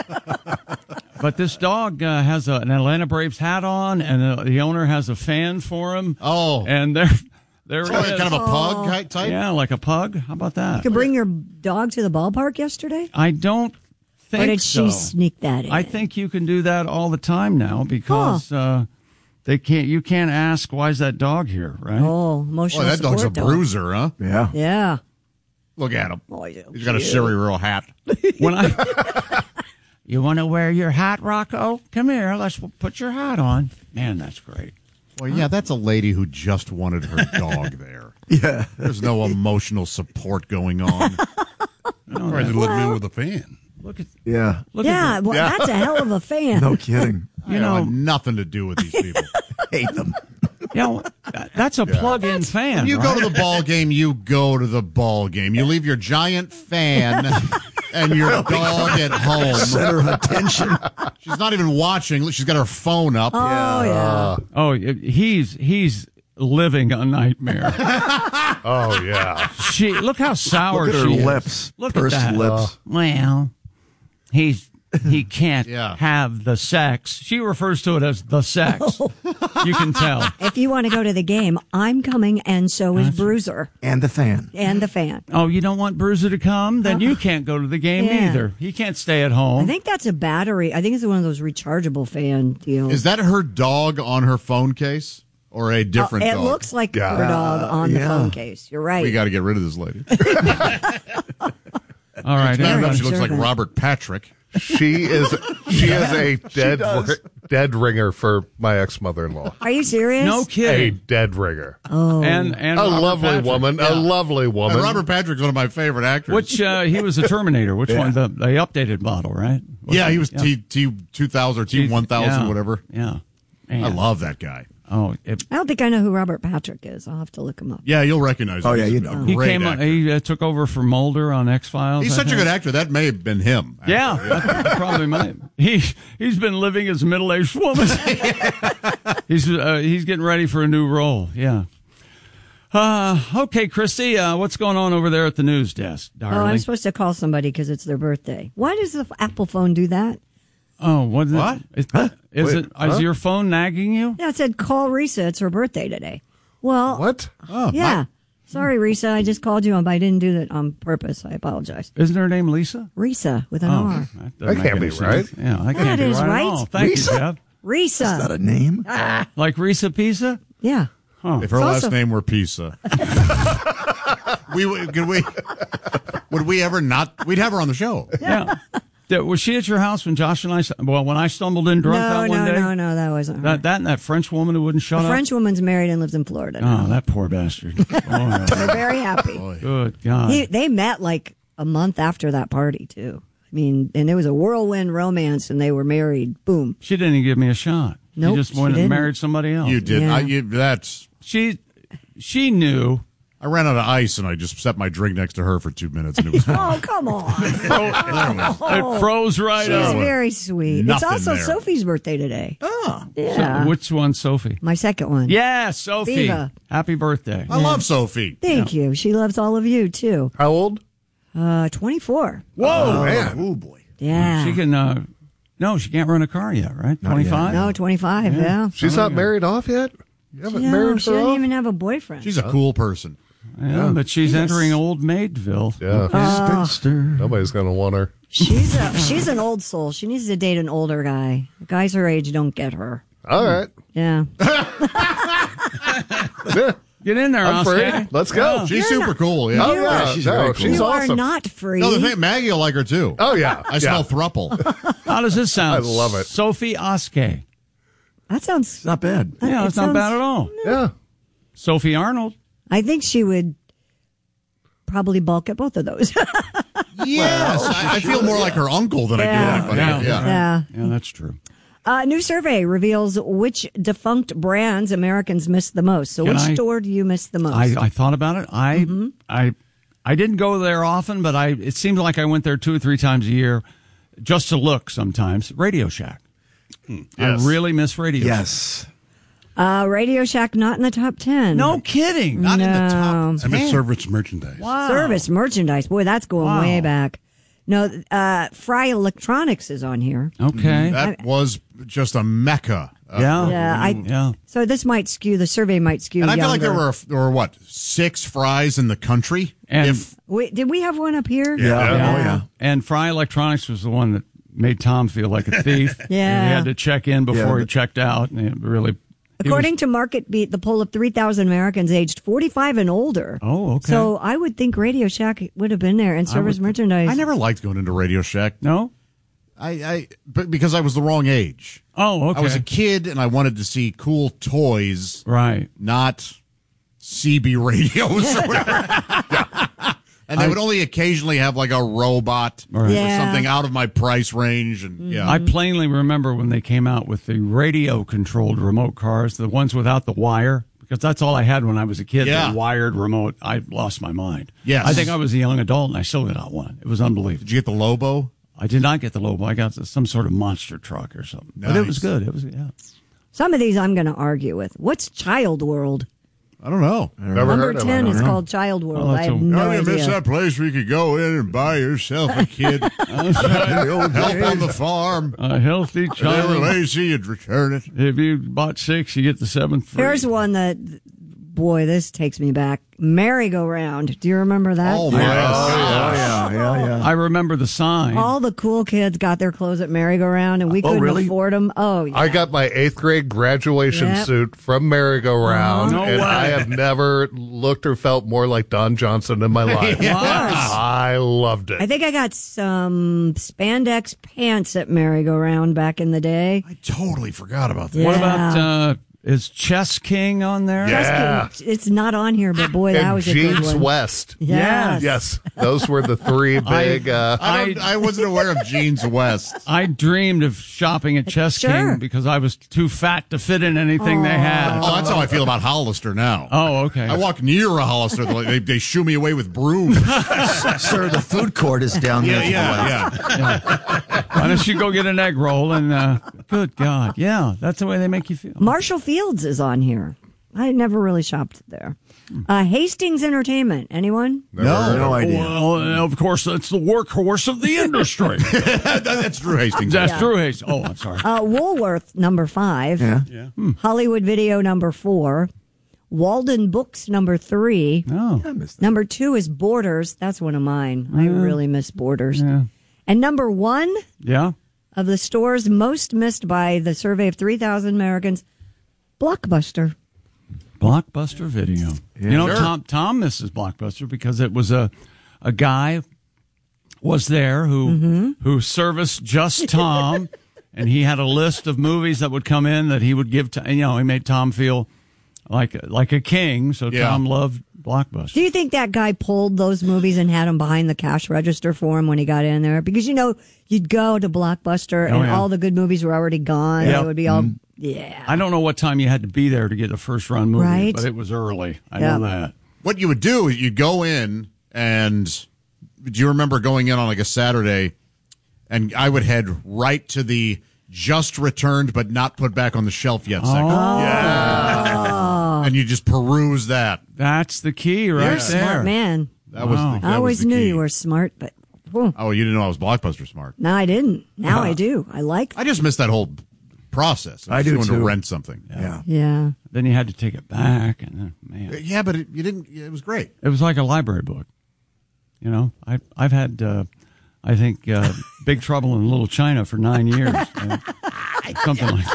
Speaker 3: But this dog uh, has a, an Atlanta Braves hat on, and uh, the owner has a fan for him.
Speaker 5: Oh,
Speaker 3: and there, there
Speaker 5: so
Speaker 3: it is.
Speaker 5: Kind of a pug type.
Speaker 3: Yeah, like a pug. How about that?
Speaker 4: You could bring your dog to the ballpark yesterday?
Speaker 3: I don't think
Speaker 4: Or did
Speaker 3: so.
Speaker 4: she sneak that in?
Speaker 3: I think you can do that all the time now because huh. uh, they can't. You can't ask why is that dog here, right?
Speaker 4: Oh, emotional.
Speaker 5: Boy, that dog's a
Speaker 4: dog.
Speaker 5: bruiser, huh?
Speaker 7: Yeah.
Speaker 4: Yeah.
Speaker 5: Look at him.
Speaker 4: Oh, he's,
Speaker 5: he's got a Sherry Royal hat.
Speaker 3: When I. You want to wear your hat, Rocco? Come here. Let's put your hat on. Man, that's great.
Speaker 5: Well, yeah, that's a lady who just wanted her dog there.
Speaker 7: Yeah.
Speaker 5: There's no emotional support going on.
Speaker 6: No, Probably living in with a fan.
Speaker 3: Look at
Speaker 7: Yeah.
Speaker 3: Look
Speaker 4: yeah,
Speaker 3: at
Speaker 4: well,
Speaker 5: Yeah.
Speaker 4: that's a hell of a fan.
Speaker 7: No kidding.
Speaker 3: You
Speaker 5: I
Speaker 3: know,
Speaker 5: have nothing to do with these people.
Speaker 7: Hate them.
Speaker 3: You know, that's a plug-in fan.
Speaker 5: When you
Speaker 3: right?
Speaker 5: go to the ball game, you go to the ball game. You leave your giant fan and your dog at home.
Speaker 7: Center of attention.
Speaker 5: She's not even watching. She's got her phone up.
Speaker 4: Oh, yeah.
Speaker 3: Oh, he's he's living a nightmare.
Speaker 6: Oh, yeah.
Speaker 3: She look how sour
Speaker 7: Look at her
Speaker 3: she is.
Speaker 7: lips.
Speaker 3: Look
Speaker 7: Pursed
Speaker 3: at that.
Speaker 7: lips.
Speaker 3: Well, he's he can't
Speaker 5: Yeah.
Speaker 3: have the sex. She refers to it as the sex. You can tell.
Speaker 4: If you want to go to the game, I'm coming, and so is
Speaker 3: That's-
Speaker 4: Bruiser
Speaker 7: And the fan.
Speaker 4: and the fan.
Speaker 3: Oh, you don't want Bruiser to come? Then you can't go to the game
Speaker 4: Yeah.
Speaker 3: either. He can't stay at home.
Speaker 4: I think that's a battery. I think it's one of those rechargeable fan deals.
Speaker 5: Is that her dog on her phone case or a different
Speaker 4: Oh, it
Speaker 5: dog?
Speaker 4: looks like
Speaker 6: Yeah.
Speaker 4: her dog on
Speaker 7: Uh,
Speaker 4: the
Speaker 7: yeah.
Speaker 4: phone case. You're right.
Speaker 5: We got to get rid of this lady.
Speaker 3: All right.
Speaker 5: Matter of fact,
Speaker 3: everybody.
Speaker 5: she looks like
Speaker 4: observant.
Speaker 5: Robert Patrick.
Speaker 6: She is she is a dead
Speaker 7: does.
Speaker 6: ri- dead ringer for my ex mother in law.
Speaker 4: Are you serious?
Speaker 3: No
Speaker 6: A
Speaker 3: kidding.
Speaker 6: dead ringer.
Speaker 4: Oh.
Speaker 3: And and
Speaker 6: A
Speaker 3: Robert
Speaker 6: lovely
Speaker 3: Patrick.
Speaker 6: woman. A lovely woman.
Speaker 5: And Robert Patrick's one of my favorite actors.
Speaker 3: Which uh, he was a Terminator. Which
Speaker 7: Yeah.
Speaker 3: one? The, the updated model, right?
Speaker 5: yeah, he was
Speaker 3: Yeah.
Speaker 5: T T two thousand or T one thousand,
Speaker 3: Yeah.
Speaker 5: whatever.
Speaker 3: Yeah.
Speaker 5: I
Speaker 3: Man.
Speaker 5: love that guy.
Speaker 3: Oh, it,
Speaker 4: I don't think I know who Robert Patrick is. I'll have to look him up.
Speaker 5: Yeah, you'll recognize him.
Speaker 7: Oh, yeah,
Speaker 5: He's
Speaker 7: you
Speaker 5: a
Speaker 7: know.
Speaker 3: he
Speaker 5: great
Speaker 3: came.
Speaker 5: actor.
Speaker 3: He uh, took over for Mulder on X Files.
Speaker 5: He's such a good actor. That may have been him. actually.
Speaker 3: Yeah, that, that probably might. He he's been living as a middle aged woman. he's uh, he's getting ready for a new role. Yeah. Uh, okay, Christy, uh, what's going on over there at the news desk, darling?
Speaker 4: Oh, I'm supposed to call somebody because it's their birthday. Why does the Apple phone do that?
Speaker 3: Oh, what? Is
Speaker 5: What?
Speaker 3: It, is, is
Speaker 6: Wait,
Speaker 3: it? Is
Speaker 6: huh?
Speaker 3: your phone nagging you?
Speaker 4: Yeah, it said call Risa. It's her birthday today. Well,
Speaker 6: What?
Speaker 5: Oh,
Speaker 4: yeah. Sorry, Risa. I just called you, but I didn't do that on purpose. I apologize.
Speaker 3: Isn't her name Lisa?
Speaker 4: Risa with an
Speaker 3: Oh,
Speaker 4: R.
Speaker 3: that, doesn't
Speaker 6: That
Speaker 3: make
Speaker 6: can't
Speaker 3: any
Speaker 6: be
Speaker 3: sense.
Speaker 6: right.
Speaker 3: Yeah, that can't
Speaker 4: That
Speaker 3: be
Speaker 4: is
Speaker 3: right,
Speaker 4: right.
Speaker 3: at all. Thank
Speaker 7: Risa?
Speaker 3: you, Jeff.
Speaker 7: Is that
Speaker 4: Risa.
Speaker 7: a name?
Speaker 3: Like Risa Pisa?
Speaker 4: Yeah.
Speaker 3: Huh.
Speaker 5: If her
Speaker 4: It's
Speaker 5: last
Speaker 4: also-
Speaker 5: name were Pisa, we would. Could we? Would we ever not? We'd have her on the show.
Speaker 3: Yeah. Did- Was she at your house when Josh and I? Well, when I stumbled in drunk
Speaker 4: No,
Speaker 3: that one
Speaker 4: no,
Speaker 3: day.
Speaker 4: no, no. That wasn't her.
Speaker 3: That that and that French woman who wouldn't shut
Speaker 4: the
Speaker 3: up.
Speaker 4: French woman's married and lives in Florida now.
Speaker 3: Oh, that poor bastard. Oh, yeah.
Speaker 4: They're very happy.
Speaker 3: Good God.
Speaker 4: He, they met like a month after that party, too. I mean, and it was a whirlwind romance, and they were married. Boom.
Speaker 3: She didn't even give me a shot.
Speaker 4: Nope,
Speaker 3: she just
Speaker 4: she
Speaker 3: went and
Speaker 4: didn't.
Speaker 3: married somebody else.
Speaker 5: You did.
Speaker 4: Yeah.
Speaker 5: I, you, that's.
Speaker 3: She she knew.
Speaker 5: I ran out of ice, and I just set my drink next to her for two minutes, and it was
Speaker 4: Oh, come on.
Speaker 3: It froze right
Speaker 4: She's
Speaker 3: up.
Speaker 4: very sweet.
Speaker 5: Nothing
Speaker 4: it's also
Speaker 5: there.
Speaker 4: Sophie's birthday today.
Speaker 7: Oh.
Speaker 4: Yeah.
Speaker 3: So, which one, Sophie?
Speaker 4: My second one.
Speaker 3: Yeah, Sophie.
Speaker 4: Viva.
Speaker 3: Happy birthday.
Speaker 5: I love Sophie.
Speaker 4: Thank you. She loves all of you, too.
Speaker 6: How old?
Speaker 4: Uh, twenty-four.
Speaker 3: Whoa.
Speaker 6: Man.
Speaker 5: Oh, boy.
Speaker 4: Yeah.
Speaker 3: She can, uh, no, she can't run a car yet, right?
Speaker 7: Not
Speaker 3: twenty-five?
Speaker 4: No, twenty-five, yeah.
Speaker 6: She's not married off yet? You haven't
Speaker 4: No,
Speaker 6: married
Speaker 4: she
Speaker 6: her
Speaker 4: doesn't
Speaker 6: off?
Speaker 4: even have a boyfriend.
Speaker 5: She's a cool person.
Speaker 3: Yeah, but she's entering Old Maidville.
Speaker 6: Yeah.
Speaker 7: Spinster.
Speaker 6: Nobody's going to want her.
Speaker 4: She's a, she's an old soul. She needs to date an older guy. Guys her age don't get her.
Speaker 6: All right.
Speaker 4: Yeah.
Speaker 6: Yeah.
Speaker 3: Get in there,
Speaker 6: I'm
Speaker 3: Oscar.
Speaker 6: free. Let's go.
Speaker 3: Yeah.
Speaker 5: She's
Speaker 4: You're
Speaker 5: super
Speaker 4: not-
Speaker 5: cool, yeah.
Speaker 6: Oh, yeah.
Speaker 7: she's
Speaker 6: no,
Speaker 7: very cool.
Speaker 6: she's
Speaker 4: you
Speaker 6: awesome.
Speaker 4: are not free.
Speaker 5: No, the thing, Maggie will like her, too.
Speaker 6: Oh, yeah.
Speaker 5: I
Speaker 6: yeah.
Speaker 5: smell thruple.
Speaker 3: How does this sound?
Speaker 6: I love it.
Speaker 3: Sophie Oskay.
Speaker 4: That sounds.
Speaker 7: Not bad.
Speaker 3: Yeah,
Speaker 4: It
Speaker 3: it's not
Speaker 4: sounds-
Speaker 3: bad at all.
Speaker 6: Yeah.
Speaker 3: Sophie Arnold.
Speaker 4: I think she would probably balk at both of those.
Speaker 5: Yes. I, I feel more like her uncle than I do
Speaker 4: Yeah.
Speaker 5: anybody.
Speaker 3: Yeah.
Speaker 5: else. Yeah.
Speaker 4: yeah.
Speaker 3: Yeah, that's true.
Speaker 4: Uh, new survey reveals which defunct brands Americans miss the most. So,
Speaker 3: Can
Speaker 4: which
Speaker 3: I-
Speaker 4: store do you miss the most?
Speaker 3: I, I thought about it. I,
Speaker 4: Mm-hmm.
Speaker 3: I, I didn't go there often, but I. It seemed like I went there two or three times a year, just to look. Sometimes Radio Shack.
Speaker 5: Yes.
Speaker 3: I really miss Radio Shack.
Speaker 7: Yes.
Speaker 4: uh, Radio Shack not in the top ten.
Speaker 3: No kidding.
Speaker 5: Not in the
Speaker 4: No.
Speaker 5: top. I miss service merchandise.
Speaker 3: Wow.
Speaker 4: Service merchandise. Boy, that's going
Speaker 3: Wow.
Speaker 4: way back. No, uh, Fry Electronics is on here.
Speaker 3: Okay.
Speaker 5: That was just a mecca. Uh,
Speaker 3: Yeah.
Speaker 4: Yeah, I,
Speaker 3: Yeah.
Speaker 4: So this might skew. The survey might skew.
Speaker 5: And I feel like there
Speaker 4: younger.
Speaker 5: were, there were what, six Fries in the country?
Speaker 3: And-
Speaker 5: if
Speaker 4: Wait, did we have one up here?
Speaker 7: Yeah. Oh, yeah.
Speaker 3: And Fry Electronics was the one that made Tom feel like a thief.
Speaker 4: Yeah.
Speaker 3: He had to check in before
Speaker 7: Yeah,
Speaker 3: he
Speaker 7: but-
Speaker 3: checked out. And it really. he
Speaker 4: According
Speaker 3: was-
Speaker 4: to Market Beat, the poll of three thousand Americans aged forty-five and older.
Speaker 3: Oh, okay.
Speaker 4: So I would think Radio Shack would have been there and service
Speaker 3: would-
Speaker 4: merchandise.
Speaker 5: I never liked going into Radio Shack.
Speaker 3: No?
Speaker 5: I, I but because I was the wrong age.
Speaker 3: Oh, okay.
Speaker 5: I was a kid and I wanted to see cool toys,
Speaker 3: Right.
Speaker 5: not C B radios or whatever. And they
Speaker 3: I-
Speaker 5: would only occasionally have like a robot
Speaker 3: Right.
Speaker 5: or
Speaker 4: Yeah.
Speaker 5: something out of my price range. And yeah,
Speaker 3: I plainly remember when they came out with the radio-controlled remote cars, the ones without the wire, because that's all I had when I was a kid,
Speaker 5: Yeah.
Speaker 3: the wired remote. I lost my mind.
Speaker 5: Yes.
Speaker 3: I think I was a young adult, and I still got one. It was unbelievable.
Speaker 5: Did you get the Lobo?
Speaker 3: I did not get the Lobo. I got some sort of monster truck or something. But it was
Speaker 5: Nice.
Speaker 3: good. It was, yeah.
Speaker 4: Some of these I'm going to argue with. What's Child World?
Speaker 5: I don't know.
Speaker 6: Never
Speaker 4: Number
Speaker 6: heard of
Speaker 4: ten
Speaker 6: it.
Speaker 4: is called Child World.
Speaker 3: Oh,
Speaker 4: I
Speaker 3: that's
Speaker 4: have
Speaker 3: a-
Speaker 4: no
Speaker 5: Oh, you
Speaker 4: idea.
Speaker 5: miss that place where you could go in and buy yourself a kid. Help on the farm.
Speaker 3: A healthy
Speaker 5: If they were
Speaker 3: child.
Speaker 5: lazy, you'd return it.
Speaker 3: If you bought six, you get the seventh free.
Speaker 4: Here's one that, boy, this takes me back. Merry-Go-Round. Do you remember that?
Speaker 5: Oh, my
Speaker 7: Oh,
Speaker 5: gosh.
Speaker 7: yeah, yeah, yeah.
Speaker 3: I remember the sign.
Speaker 4: All the cool kids got their clothes at Merry-Go-Round, and we
Speaker 7: Oh,
Speaker 4: couldn't
Speaker 7: really?
Speaker 4: afford them. Oh, yeah.
Speaker 6: I got my eighth grade graduation
Speaker 4: Yep.
Speaker 6: suit from Merry-Go-Round,
Speaker 3: Oh, no
Speaker 6: and
Speaker 3: way.
Speaker 6: I have never looked or felt more like Don Johnson in my life. I loved it.
Speaker 4: I think I got some spandex pants at Merry-Go-Round back in the day.
Speaker 5: I totally forgot about that.
Speaker 4: Yeah.
Speaker 3: What about, uh, is Chess King on there?
Speaker 6: Yeah.
Speaker 4: It's not on here, but boy, that
Speaker 6: and
Speaker 4: was a good
Speaker 6: Jeans
Speaker 4: one.
Speaker 6: West.
Speaker 4: Yes.
Speaker 6: Yes, those were the three big. uh,
Speaker 5: I, don't, I wasn't aware of Jeans West.
Speaker 3: I dreamed of shopping at Chess
Speaker 4: Sure.
Speaker 3: King because I was too fat to fit in anything they had.
Speaker 5: Oh, that's how I feel about Hollister now.
Speaker 3: Oh, okay.
Speaker 5: I walk near a Hollister, they're like- they, they shoo me away with brooms.
Speaker 7: Sir, the food court is down there.
Speaker 5: Yeah,
Speaker 7: to the left.
Speaker 5: yeah, yeah.
Speaker 3: Why don't you go get an egg roll and, uh, good God. Yeah, that's the way they make you feel.
Speaker 4: Marshall Fields is on here. I never really shopped there. Uh, Hastings Entertainment. Anyone?
Speaker 7: No, no idea.
Speaker 3: Well, of course, that's the workhorse of the industry.
Speaker 5: That's Drew Hastings.
Speaker 3: That's
Speaker 4: Yeah.
Speaker 3: Drew Hastings. Oh, I'm sorry.
Speaker 4: Uh, Woolworth, number five.
Speaker 7: Yeah.
Speaker 3: Yeah.
Speaker 4: Hollywood Video, number four. Walden Books, number three.
Speaker 3: Oh.
Speaker 7: I missed that.
Speaker 4: Number two is Borders. That's one of mine. I really miss Borders.
Speaker 3: Yeah.
Speaker 4: And number one
Speaker 3: Yeah.
Speaker 4: of the stores most missed by the survey of three thousand Americans, Blockbuster.
Speaker 3: Blockbuster Video. you know,
Speaker 5: Sure.
Speaker 3: Tom Tom misses Blockbuster because it was a a guy was there who
Speaker 4: Mm-hmm.
Speaker 3: who serviced just Tom, and he had a list of movies that would come in that he would give to. You know, he made Tom feel like like a king. So
Speaker 5: Yeah.
Speaker 3: Tom loved Blockbuster.
Speaker 4: Do you think that guy pulled those movies and had them behind the cash register for him when he got in there? Because, you know, you'd go to Blockbuster
Speaker 3: Oh,
Speaker 4: and
Speaker 3: yeah.
Speaker 4: all the good movies were already gone.
Speaker 3: Yep.
Speaker 4: It would be all,
Speaker 3: Mm.
Speaker 4: yeah.
Speaker 3: I don't know what time you had to be there to get a first run movie,
Speaker 4: Right.
Speaker 3: but it was early. I
Speaker 4: Yeah.
Speaker 3: know that.
Speaker 5: what you would do is you'd go in, and do you remember going in on like a Saturday, and I would head right to the just returned but not put back on the shelf yet section.
Speaker 3: Oh.
Speaker 5: Yeah. And you just peruse that.
Speaker 3: That's the key right
Speaker 4: You're a
Speaker 3: there.
Speaker 4: smart man.
Speaker 5: That was
Speaker 3: Wow.
Speaker 5: the, that
Speaker 4: I always
Speaker 5: was the
Speaker 4: knew
Speaker 5: key.
Speaker 4: you were smart, but whew.
Speaker 5: Oh, you didn't know I was Blockbuster smart.
Speaker 4: No, I didn't. Now
Speaker 3: Uh-huh.
Speaker 4: I do. I like.
Speaker 5: I just missed that whole process.
Speaker 7: I do,
Speaker 5: just wanted
Speaker 7: too.
Speaker 5: to rent something.
Speaker 7: Yeah.
Speaker 4: Yeah.
Speaker 3: Then you had to take it back, and then, man,
Speaker 5: Yeah, but it, you didn't. It was great.
Speaker 3: it was like a library book. You know, I, I've had, uh, I think, uh, Big Trouble in Little China for nine years. Uh, something like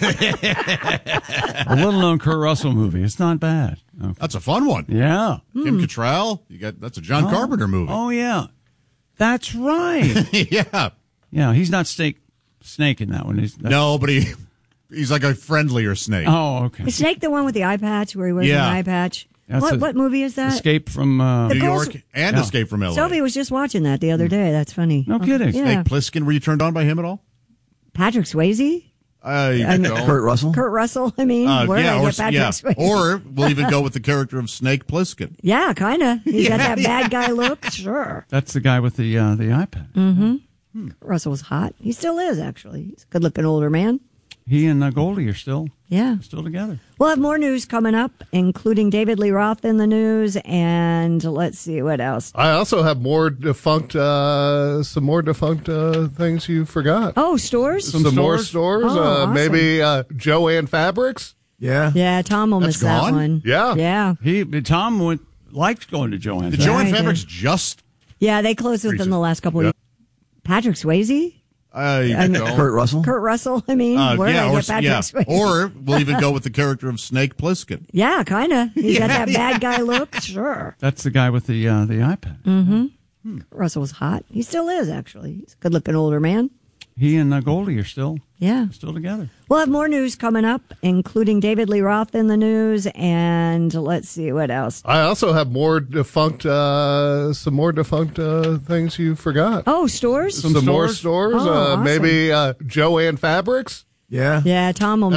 Speaker 3: that. A little-known Kurt Russell movie. It's not bad. Okay.
Speaker 5: That's a fun one.
Speaker 3: Yeah.
Speaker 5: Kim Cattrall. You got that's a John
Speaker 3: Oh.
Speaker 5: Carpenter movie.
Speaker 3: Oh, yeah. That's right.
Speaker 5: Yeah.
Speaker 3: Yeah, he's not snake, snake in that one. He's, that's,
Speaker 5: No, but he he's like a friendlier snake.
Speaker 3: Oh, okay.
Speaker 4: Is Snake the one with the eye patch where he wears
Speaker 5: Yeah.
Speaker 4: an eye patch?
Speaker 3: That's
Speaker 4: What
Speaker 3: a-
Speaker 4: what movie is that?
Speaker 3: Escape from uh,
Speaker 4: The
Speaker 5: New
Speaker 4: girls-
Speaker 5: York and
Speaker 3: Yeah.
Speaker 5: Escape from L A.
Speaker 4: Sophie was just watching that the other day. That's funny.
Speaker 3: No kidding.
Speaker 4: Yeah.
Speaker 5: Snake Plissken. Were you turned on by him at all?
Speaker 4: Patrick Swayze?
Speaker 5: Uh,
Speaker 4: I mean,
Speaker 5: no.
Speaker 7: Kurt Russell?
Speaker 4: Kurt Russell, I mean.
Speaker 5: Uh,
Speaker 4: where
Speaker 5: yeah,
Speaker 4: did I
Speaker 5: or,
Speaker 4: get Patrick
Speaker 5: yeah.
Speaker 4: Swayze?
Speaker 5: or we'll even go with the character of Snake Plissken.
Speaker 4: Yeah, kind of. He's got
Speaker 5: Yeah,
Speaker 4: that bad guy look. Sure.
Speaker 3: That's the guy with the uh, the iPad.
Speaker 4: Mm-hmm. Russell was hot. He still is, actually. He's a good-looking older man.
Speaker 3: He and uh, Goldie are still
Speaker 4: Yeah.
Speaker 3: still together.
Speaker 4: We'll have more news coming up, including David Lee Roth in the news, and let's see what else.
Speaker 6: I also have more defunct, uh, some more defunct uh, things you forgot.
Speaker 4: Oh, stores?
Speaker 6: Some, more stores.
Speaker 4: Oh,
Speaker 6: uh,
Speaker 4: awesome.
Speaker 6: Maybe uh, Joanne Fabrics.
Speaker 7: Yeah.
Speaker 4: Yeah, Tom will
Speaker 5: That's
Speaker 4: miss that
Speaker 5: gone?
Speaker 4: one.
Speaker 6: Yeah.
Speaker 4: Yeah.
Speaker 3: He Tom went liked going to Joanne's.
Speaker 5: The Joanne
Speaker 4: I
Speaker 5: Fabrics
Speaker 4: did.
Speaker 5: just.
Speaker 4: Yeah, they closed within
Speaker 5: Recent.
Speaker 4: the last couple
Speaker 5: Yeah.
Speaker 4: of years. Patrick Swayze?
Speaker 5: Uh,
Speaker 4: I mean,
Speaker 5: no.
Speaker 7: Kurt Russell?
Speaker 4: Kurt Russell, I mean.
Speaker 5: Uh,
Speaker 4: where
Speaker 5: yeah,
Speaker 4: did I
Speaker 5: or,
Speaker 4: get Patrick
Speaker 5: yeah.
Speaker 4: Swayze?
Speaker 5: or we'll even go with the character of Snake Plissken.
Speaker 4: Yeah, kind of. He's got
Speaker 5: Yeah,
Speaker 4: that bad guy look. Sure.
Speaker 3: That's the guy with the uh, the iPad.
Speaker 4: Mm-hmm. Russell was hot. He still is, actually. He's a good-looking older man.
Speaker 3: He and uh, Goldie are still
Speaker 4: Yeah.
Speaker 3: still together.
Speaker 4: We'll have more news coming up, including David Lee Roth in the news, and let's see what else.
Speaker 6: I also have more defunct, uh, some more defunct uh, things you forgot.
Speaker 4: Oh, stores?
Speaker 6: Some, more stores.
Speaker 4: Oh,
Speaker 6: uh,
Speaker 4: awesome.
Speaker 6: Maybe uh, Joanne Fabrics.
Speaker 7: Yeah.
Speaker 4: Yeah, Tom will